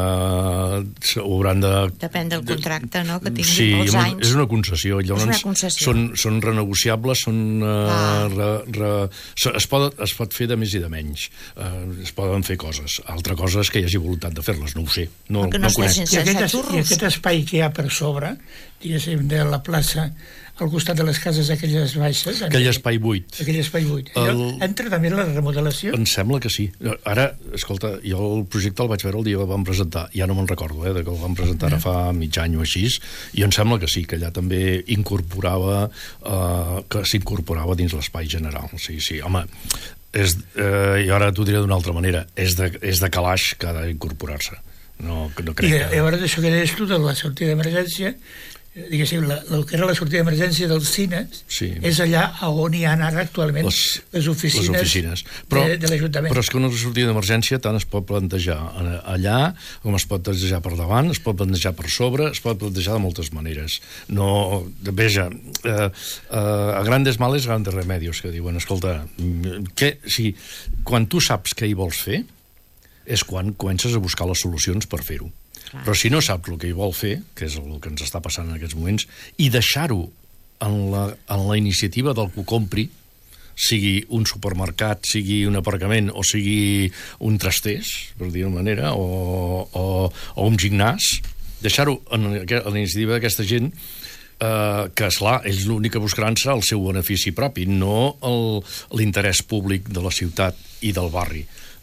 hauran de... Depèn del contracte, no?, que tinguin sí, molts anys. Sí, és una concessió. Llavors, és una concessió. Són, són renegociables, són... Uh, ah. re, re, es, pot, es pot fer de més i de menys. Uh, es poden fer coses. Altra cosa és que hi hagi voluntat de fer-les, no ho sé. No, no, no conec. sense I aquest, I aquest espai que hi ha per sobre, diguéssim, de la plaça, al costat de les cases aquelles baixes... Aquell espai buit. Aquell espai buit. El... Entra també la remodelació? Em sembla que sí. Ara, escolta, jo el projecte el vaig veure el dia que el vam presentar. Ja no me'n recordo, eh, de que el vam presentar ara fa mig any o així, i em sembla que sí, que allà també incorporava, eh, que s'incorporava dins l'espai general. Sí, sí, home, és, eh, i ara t'ho diré d'una altra manera, és de, és de calaix que ha d'incorporar-se. No, no crec I que... llavors això que deies tu de la sortida d'emergència, diguéssim, la, el que era la sortida d'emergència dels cines, sí. és allà on hi ha ara actualment les, les oficines, les oficines. Però, de, de l'Ajuntament. Però és que una sortida d'emergència tant es pot plantejar allà, com es pot plantejar per davant, es pot plantejar per sobre, es pot plantejar de moltes maneres. No, veja, eh, eh, a grandes males, grandes remedios, que diuen, escolta, que, si, quan tu saps què hi vols fer, és quan comences a buscar les solucions per fer-ho. Clar. Però si no saps el que hi vol fer, que és el que ens està passant en aquests moments, i deixar-ho en la, en la iniciativa del que ho compri, sigui un supermercat, sigui un aparcament, o sigui un trasters, per dir-ho manera, o, o, o un gimnàs, deixar-ho en, en la iniciativa d'aquesta gent, eh, que, esclar, ells l'únic que buscaran serà el seu benefici propi, no l'interès públic de la ciutat i del barri.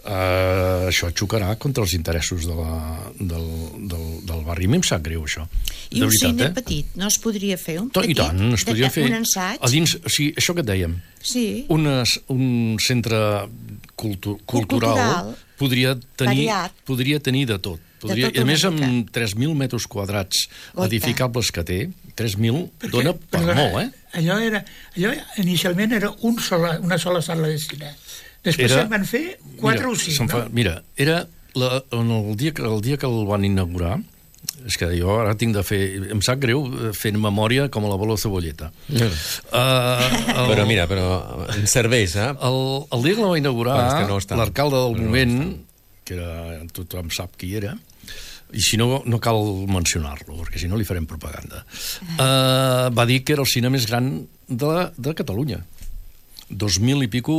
Uh, això xocarà contra els interessos de la, del, del, del barri. A mi em sap greu, això. I un veritat, cine eh? petit, no es podria fer? Un petit? I tant, es podria fer. Un ensaig? A dins, o sigui, això que et dèiem. Sí. Una, un centre cultu, cultural, cultural podria tenir, podria tenir de tot. Podria, de tot, I a més, amb tres mil metres quadrats Ota. edificables que té, tres mil dona per perdona, molt, eh? Allò, era, allò inicialment era un sola, una sola sala de cine. Després era, se'n van fer quatre mira, o cinc, no? Fa, mira, era la, el, dia que, el dia que el van inaugurar, és que jo ara tinc de fer... Em sap greu fent memòria com a la bola de cebolleta. Mm. Uh, el, però mira, però em serveix, eh? El, el dia que la va inaugurar, no l'alcalde del no moment, que era, tothom sap qui era, i si no, no cal mencionar-lo, perquè si no li farem propaganda, uh, va dir que era el cine més gran de, de Catalunya. Dos mil i pico...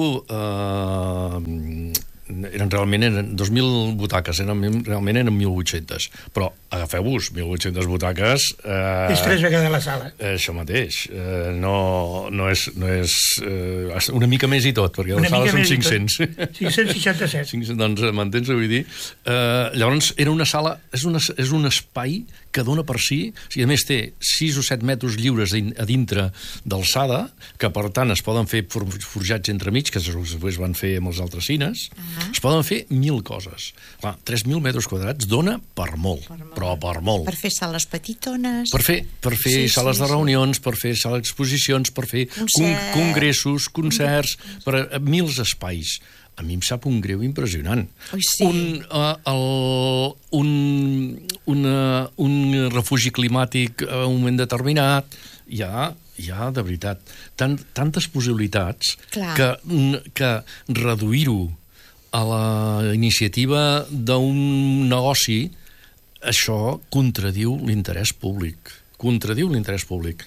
Uh, eren realment eren dos mil butaques, eren, realment eren mil vuit-centes, però agafeu-vos mil vuit-centes butaques... Eh, és tres vegades la sala. Eh, això mateix. Eh, no, no és... No és eh, una mica més i tot, perquè una les sales són cinc-cents. cinc-cents seixanta-set. cinc-cents, doncs m'entens, vull dir? Eh, llavors, era una sala... És, una, és un espai que dona per si... O sigui, a més, té sis o set metres lliures a dintre d'alçada, que, per tant, es poden fer forjats entremig, que després van fer amb els altres cines. Uh-huh. Es poden fer mil coses. Clar, tres mil metres quadrats dona per molt, per molt, però per molt. Per fer sales petitones. Per fer, per fer sí, sales sí, de reunions, sí. Per fer sales d'exposicions, per fer con congressos, concerts, per a, a mils espais. A mi em sap un greu impressionant. Ui, sí. Un, uh, el, un, una, un refugi climàtic a un moment determinat, hi ha, hi ha de veritat, tant, tantes possibilitats Clar. que, que reduir-ho a la iniciativa d'un negoci, això contradiu l'interès públic. Contradiu l'interès públic.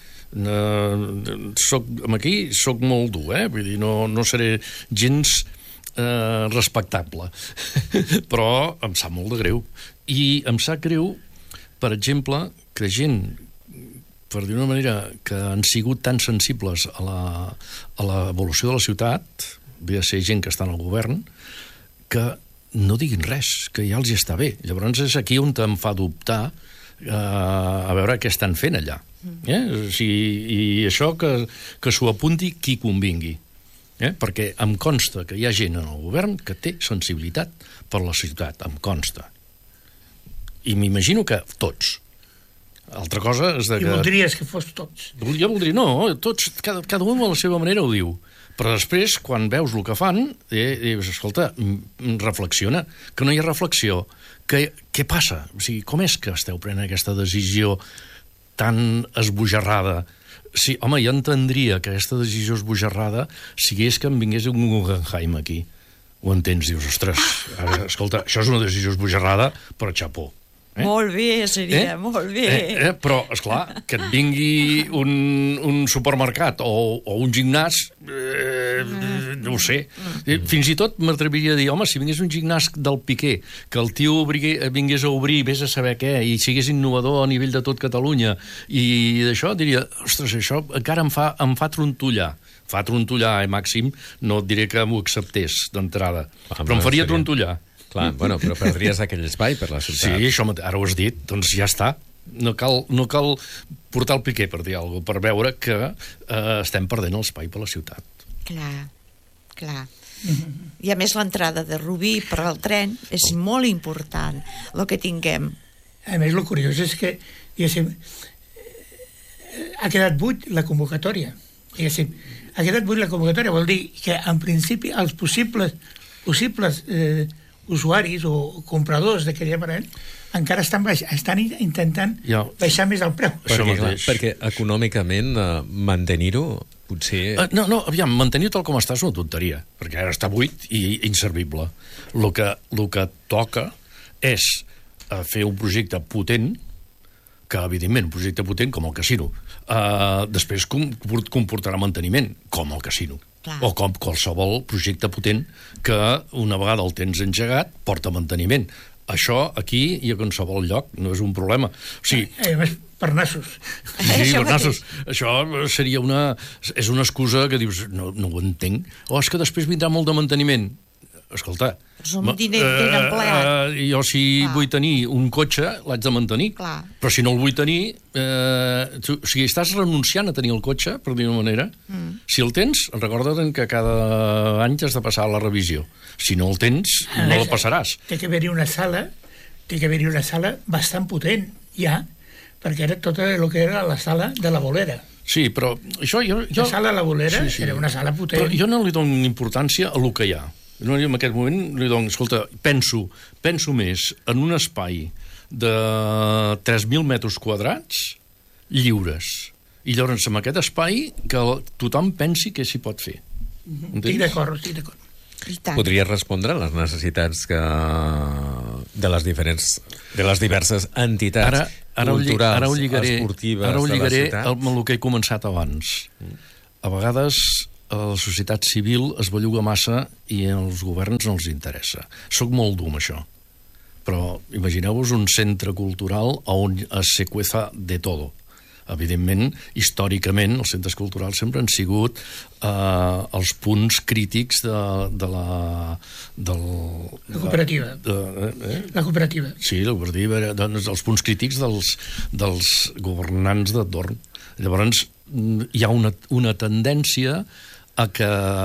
Uh, soc, aquí soc molt dur, eh? Vull dir, no, no seré gens... Eh, respectable però em sap molt de greu i em sap greu, per exemple, que gent, per dir una manera, que han sigut tan sensibles a la, a l'evolució de la ciutat, ve a ser gent que està en el govern, que no diguin res, que ja els hi està bé. Llavors és aquí on em fa dubtar eh, a veure què estan fent allà, eh? O sigui, i això que, que s'ho apunti qui convingui. Eh? Perquè em consta que hi ha gent en el govern que té sensibilitat per la ciutat, em consta. I m'imagino que tots. Altra cosa és de que... I voldries que fos tots. Jo voldria, no, tots, cada, cada un a la seva manera ho diu. Però després, quan veus el que fan, eh, dius, escolta, reflexiona, que no hi ha reflexió. Que, què passa? O sigui, com és que esteu prenent aquesta decisió tan esbojarrada? Sí, home, jo entendria que aquesta decisió esbojarrada sigués que em vingués un Guggenheim aquí. Ho entens? Dius, ostres, ara, escolta, això és una decisió esbojarrada, però xapó. Eh? Molt bé, seria, eh? molt bé. Eh? Eh? Però, esclar, que et vingui un, un supermercat o, o un gimnàs, eh, no ho sé. Fins i tot m'atreviria a dir, home, si vingués un gimnàs del Piqué, que el tio obri, vingués a obrir, vés a saber què, i sigués innovador a nivell de tot Catalunya, i d'això diria, ostres, això encara em fa, em fa trontollar. Fa trontollar, eh, Màxim? No et diré que m'ho acceptés d'entrada, ah, però em faria seria... trontollar. Clar, bueno, però perdries aquell espai per la ciutat. Sí, això ara ho has dit, doncs ja està. No cal, no cal portar el piqué, per dir alguna cosa, per veure que eh, estem perdent l'espai per la ciutat. Clar, clar. I a més l'entrada de Rubí per al tren és molt important, el que tinguem. A més, el curiós és que, diguéssim, ha quedat buit la convocatòria. Diguéssim, ha quedat buit la convocatòria, vol dir que, en principi, els possibles, possibles eh, usuaris o compradors d'aquell aparell encara estan, baix, estan intentant ja. baixar més el preu. Perquè, clar, perquè econòmicament eh, mantenir-ho potser... Uh, no, no, aviam, mantenir-ho tal com està és una tonteria, perquè ara està buit i inservible. El que, el que toca és uh, fer un projecte potent, que evidentment un projecte potent com el casino, uh, després com, comportarà manteniment, com el casino. Clar. O com qualsevol projecte potent que una vegada el tens engegat porta manteniment. Això aquí i a qualsevol lloc no és un problema. O sigui, eh, eh, per nassos. Sí, per nassos. Això seria una... És una excusa que dius, no, no ho entenc. O és que després vindrà molt de manteniment. Escolta... És un diner ben empleat. Uh, jo si Clar. vull tenir un cotxe, l'haig de mantenir. Clar. Però si no el vull tenir... Uh, tu, o sigui, estàs renunciant a tenir el cotxe, per dir-ho manera. Mm. Si el tens, recorda't que cada any has de passar a la revisió. Si no el tens, a no la passaràs. Té que haver-hi una sala, té que haver-hi una sala bastant potent, ja, perquè era tota el que era la sala de la bolera. Sí, però això... Jo, jo... La sala de la bolera sí, sí. era una sala potent. Però jo no li dono importància a lo que hi ha. No, en aquest moment, doncs, escolta, penso, penso més en un espai de tres mil metres quadrats lliures. I llavors, en aquest espai, que tothom pensi què s'hi pot fer. Estic d'acord, estic d'acord. Podria respondre a les necessitats que de les diferents de les diverses entitats ara, ara culturals, ara ho lligaré, esportives ara ho lligaré de la ciutat. amb el que he començat abans. A vegades la societat civil es belluga massa i als governs no els interessa. Soc molt dur amb això. Però imagineu-vos un centre cultural on se cueza de todo. Evidentment, històricament, els centres culturals sempre han sigut eh, els punts crítics de, de la... Del, la cooperativa. De, eh? La cooperativa. Sí, la cooperativa era doncs, els punts crítics dels, dels governants de torn. Llavors, hi ha una, una tendència a que,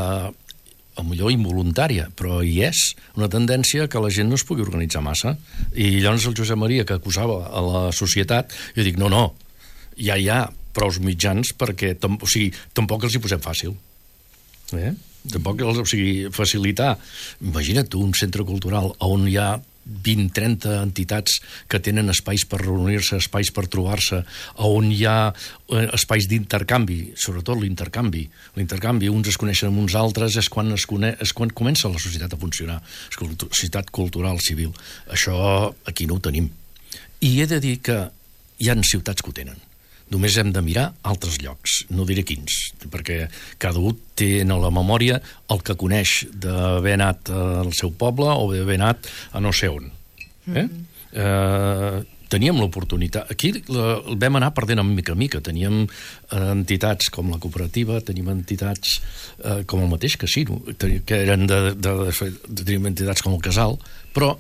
a millor involuntària, però hi és, una tendència que la gent no es pugui organitzar massa. I llavors el Josep Maria, que acusava a la societat, jo dic, no, no, ja hi ha prous mitjans perquè o sigui, tampoc els hi posem fàcil. Eh? Tampoc els, o sigui, facilitar. Imagina't tu un centre cultural on hi ha vint trenta entitats que tenen espais per reunir-se, espais per trobar-se, on hi ha espais d'intercanvi, sobretot l'intercanvi. L'intercanvi, uns es coneixen amb uns altres, és quan, es cone... és quan comença la societat a funcionar. La societat cultural, civil. Això aquí no ho tenim. I he de dir que hi ha ciutats que ho tenen. Només hem de mirar altres llocs, no diré quins, perquè cada un té a la memòria el que coneix d'haver anat al seu poble o d'haver anat a no sé on. Eh? Mm-hmm. eh, teníem l'oportunitat. Aquí la, el vam anar perdent en mica en mica. Teníem eh, entitats com la cooperativa, teníem entitats eh, com el mateix casino, que eren de, de, de, de, teníem entitats com el Casal, però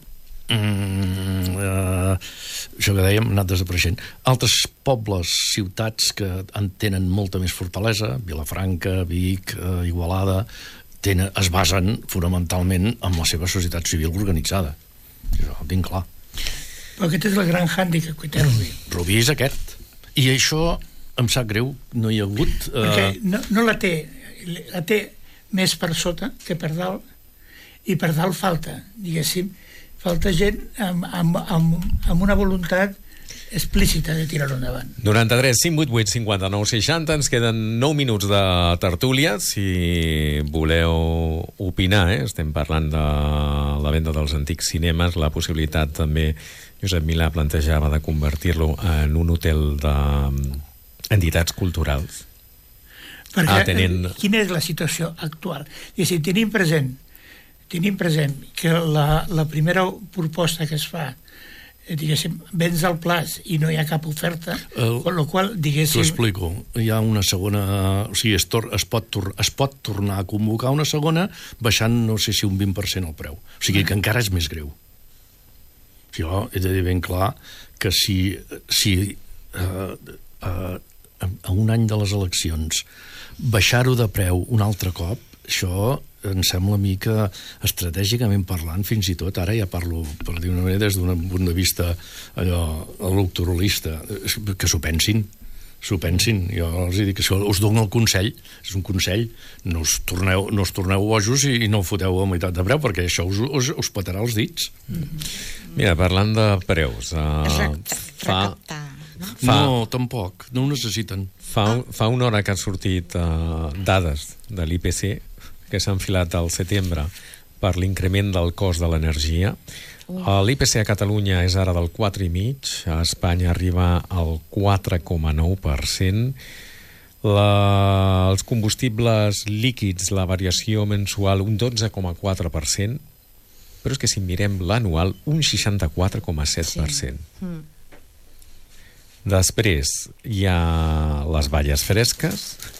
Mm, uh, això que dèiem, anat desapareixent. Altres pobles, ciutats que en tenen molta més fortalesa, Vilafranca, Vic, uh, Igualada, tenen, es basen fonamentalment en la seva societat civil organitzada. Això ho tinc clar. Però aquest és el gran hàndicap que té Rubí. Rubí és aquest. I això em sap greu, no hi ha hagut... Uh... Perquè no, no la té, la té més per sota que per dalt, i per dalt falta, diguéssim, falta gent amb, amb, amb, amb una voluntat explícita de tirar-ho endavant. noranta-tres, cinc vuit vuit, cinquanta-nou, seixanta. Ens queden nou minuts de tertúlia. Si voleu opinar, eh? Estem parlant de la venda dels antics cinemes, la possibilitat també, Josep Milà plantejava, de convertir-lo en un hotel d'entitats culturals. Perquè Atenent... quina és la situació actual? I si tenim present tenim present que la, la primera proposta que es fa, eh, diguéssim, vens al plaç i no hi ha cap oferta, uh, amb la qual, diguéssim... T'ho explico. Hi ha una segona... O sigui, es, tor es, pot tor es pot tornar a convocar una segona baixant, no sé si un vint per cent el preu. O sigui, que encara és més greu. Jo he de dir ben clar que si, si uh, uh, a un any de les eleccions baixar-ho de preu un altre cop, això em sembla a mi que estratègicament parlant, fins i tot ara ja parlo, per dir una manera, des d'un punt de vista allò, electoralista, que s'ho pensin, s'ho pensin. Jo els dic que us dono el consell, és un consell, no us torneu, no us torneu bojos i, i no ho foteu a meitat de preu, perquè això us, us, us petarà els dits. Mira, parlant de preus... Uh, fa, no? fa, no, tampoc, no ho necessiten. Fa, fa una hora que han sortit uh, dades de l'I P C que s'ha enfilat al setembre per l'increment del cost de l'energia. Uh. L'I P C a Catalunya és ara del quatre coma cinc, a Espanya arriba al quatre coma nou per cent. La, els combustibles líquids, la variació mensual, un dotze coma quatre per cent, però és que si mirem l'anual, un seixanta-quatre coma set per cent. Sí. Mm. Després hi ha les balles fresques,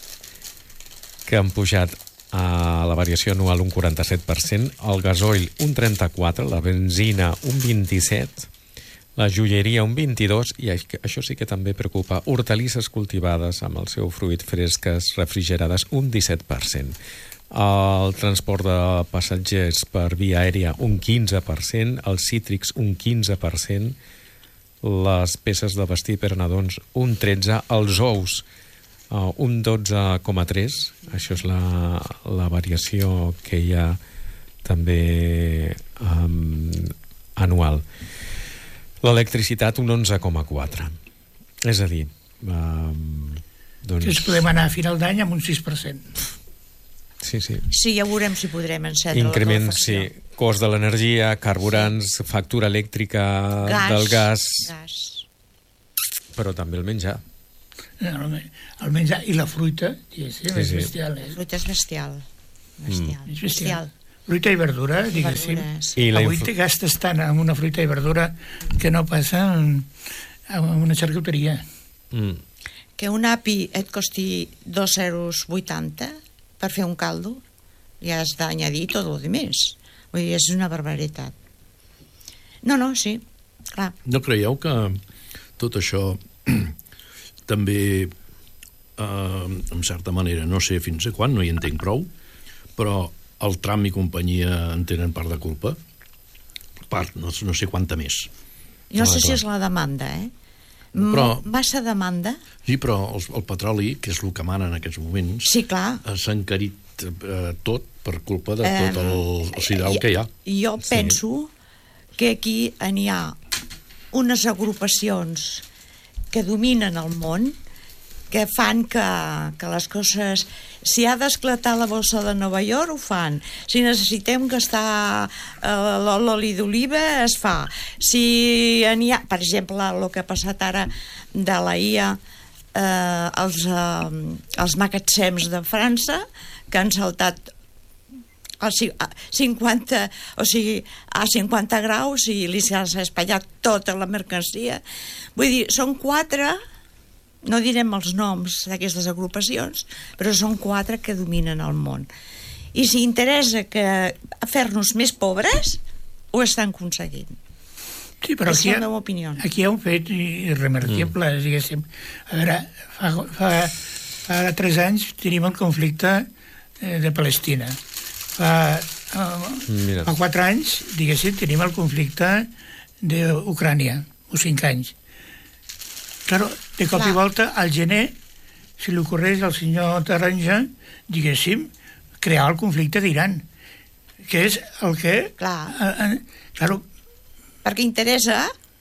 que han pujat a la variació anual un quaranta-set per cent, el gasoil un trenta-quatre per cent, la benzina un vint-i-set per cent, la joieria un vint-i-dos per cent, i això sí que també preocupa, hortalisses cultivades amb el seu fruit fresques, refrigerades, un disset per cent. El transport de passatgers per via aèria un quinze per cent, els cítrics un quinze per cent, les peces de vestir per nadons un tretze per cent, els ous Uh, un dotze coma tres per cent, això és la, la variació que hi ha també um, anual. L'electricitat un onze coma quatre. És a dir, um, doncs... Ens podem anar a final d'any amb un sis per cent. Sí, sí. Sí, ja veurem si podrem encendre Increment, la calefacció. sí, cost de l'energia, carburants, sí. factura elèctrica gas, del gas, gas, però també el menjar. El menjar i la fruita, diguéssim, sí, és sí. bestial. Eh? La fruita és bestial. Bestial. Mm. És bestial. Fruita i verdura, diguéssim. I la Avui inf... te gastes tant en una fruita i verdura que no passa en, en una xarcuteria. Mm. Que un api et costi dos euros vuitanta per fer un caldo, ja has d'añadir tot el demés. Vull dir, és una barbaritat. No, no, sí, clar. No creieu que tot això també, eh, en certa manera, no sé fins a quan, no hi entenc prou, però el tram i companyia en tenen part de culpa? Part, no, no sé quanta més. Jo no sé si és la demanda, eh? Però, massa demanda. Sí, però el, el petroli, que és el que mana en aquests moments, sí, clar. s'ha encarit eh, tot per culpa de tot el, el sidral que hi ha. Jo sí. penso que aquí n'hi ha unes agrupacions que dominen el món, que fan que, que les coses... Si ha d'esclatar la bolsa de Nova York, ho fan. Si necessitem gastar eh, l'oli d'oliva, es fa. Si n'hi ha... Per exemple, el que ha passat ara de la I A, eh, els, eh, els magatzems de França, que han saltat a cinquanta, o sigui, a cinquanta graus i li s'ha espatllat tota la mercancia. Vull dir, són quatre... No direm els noms d'aquestes agrupacions, però són quatre que dominen el món. I si interessa que fer-nos més pobres, ho estan aconseguint. Sí, però és aquí, la meva opinió. Aquí hi ha un fet irremertible, mm. diguéssim. A veure, fa, fa, fa tres anys tenim el conflicte eh, de Palestina. Fa, eh, fa quatre anys, diguéssim, tenim el conflicte d'Ucrània, o cinc anys. Claro, de cop Clar. i volta, al gener, si li ocorreix al senyor Taronja, diguéssim, crear el conflicte d'Iran, que és el que... Clar. Eh, eh, claro, perquè interessa...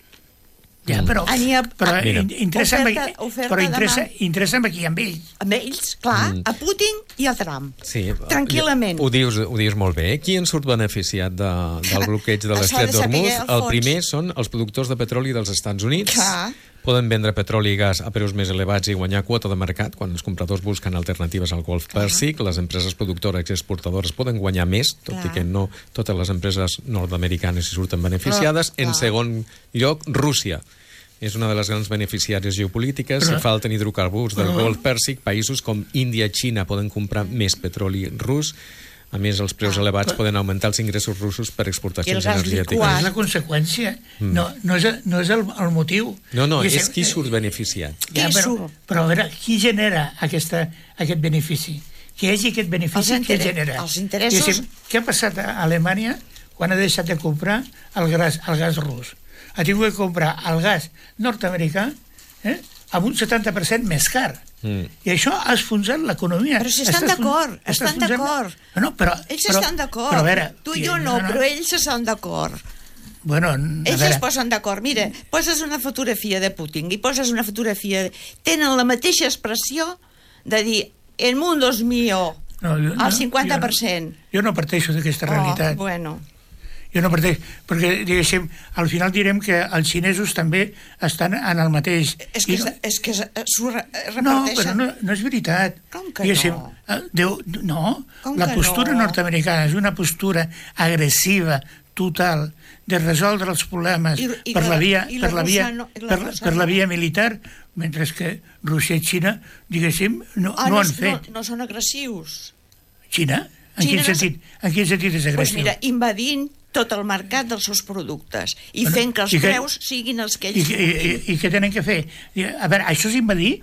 Ja, però, Ania, però interessa oferta, amb, oferta però interessa, interessa amb aquí, amb ells. Amb ells, clar, mm. a Putin i a Trump. Sí, tranquil·lament. Ho dius, ho dius molt bé. Qui en surt beneficiat de, del bloqueig de l'estret d'Hormuz? El, el primer són els productors de petroli dels Estats Units. Clar. Poden vendre petroli i gas a preus més elevats i guanyar quota de mercat quan els compradors busquen alternatives al Golf Pèrsic. Les empreses productores i exportadores poden guanyar més, tot clar. i que no totes les empreses nord-americanes hi surten beneficiades. Però, en segon lloc, Rússia. És una de les grans beneficiàries geopolítiques. Però, si falten hidrocarburs del però, Golf Pèrsic, països com Índia i Xina poden comprar més petroli rus. A més, els preus ah, elevats però, poden augmentar els ingressos russos per exportacions energètiques. És la conseqüència, mm. no, no és, no és el, el motiu. No, no, és, és qui surt beneficiat. Ja, però, però a veure, qui genera aquesta, aquest benefici? Que hi hagi aquest benefici, qui genera? Els interessos... Diguéssim, què ha passat a Alemanya quan ha deixat de comprar el gas, el gas rus? Ha tingut de comprar el gas nord-americà eh, amb un setanta per cent més car. Mm. I això ha esfonsat l'economia. Però si estan d'acord, estan d'acord. No, no, però, ells però, estan d'acord. Tu i jo no, no, no, però ells estan d'acord. Bueno, ells es posen d'acord. Mira, poses una fotografia de Putin i poses una fotografia... De... Tenen la mateixa expressió de dir el mundo es mío, no, jo, al cinquanta per cent. Jo no, jo no parteixo d'aquesta oh, realitat. Bueno... Jo no parteix, perquè, diguéssim, al final direm que els xinesos també estan en el mateix. És que, no, és que s'ho reparteixen. No, però no, no és veritat. Com que diguéssim, no? Déu, no, Com la postura no? nord-americana és una postura agressiva, total, de resoldre els problemes I, i per la, la via, la per la via, no, la per, per la via militar, mentre que Rússia i Xina, diguéssim, no, ah, no, no han fet. No, no són agressius. Xina? En, Xina quin, sentit, en quin sentit és agressiu? Pues mira, invadint tot el mercat dels seus productes i bueno, fent que els que, preus siguin els que ells... I, i, i, I què tenen que fer? A veure, això és invadir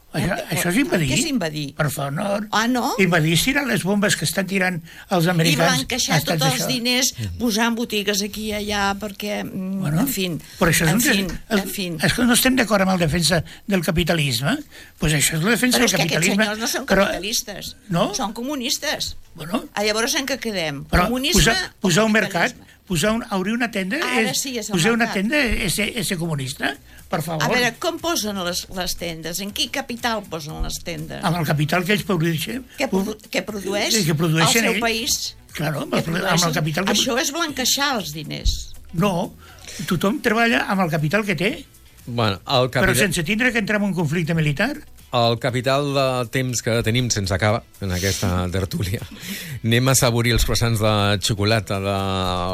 Això, això és invadir. Què és invadir? Per favor. Ah, no? Invadir és tirar les bombes que estan tirant els I americans. blanquejar als tots estats els d'això. diners, posant botigues aquí i allà, perquè, mm, Bueno, en fi... però això és, en un, fi, és, en fi. és que no estem d'acord amb la defensa del capitalisme, pues això és la defensa Però del és que aquests capitalisme. senyors no són però- capitalistes, No? són comunistes. Bueno, Ah, llavors en què quedem? però Comunisme posar, posar o un mercat, capitalisme? posar un, obrir una tenda, Ara és, sí, és el posar una mercat. tenda és ser, és ser comunista, per favor. A veure, com posen les, les tendes? En quin capital posen les tendes? Amb el capital que ells produeixen. Què, produ que produeix que produeixen el seu ells. país? Claro, amb Què el, amb produeixen? el capital que... Això és blanquejar els diners. No, tothom treballa amb el capital que té, Bueno, el però capital, sense tindre que entrar en un conflicte militar. el capital de temps que tenim sense acabar en aquesta tertúlia. Anem a saborir els croissants de xocolata de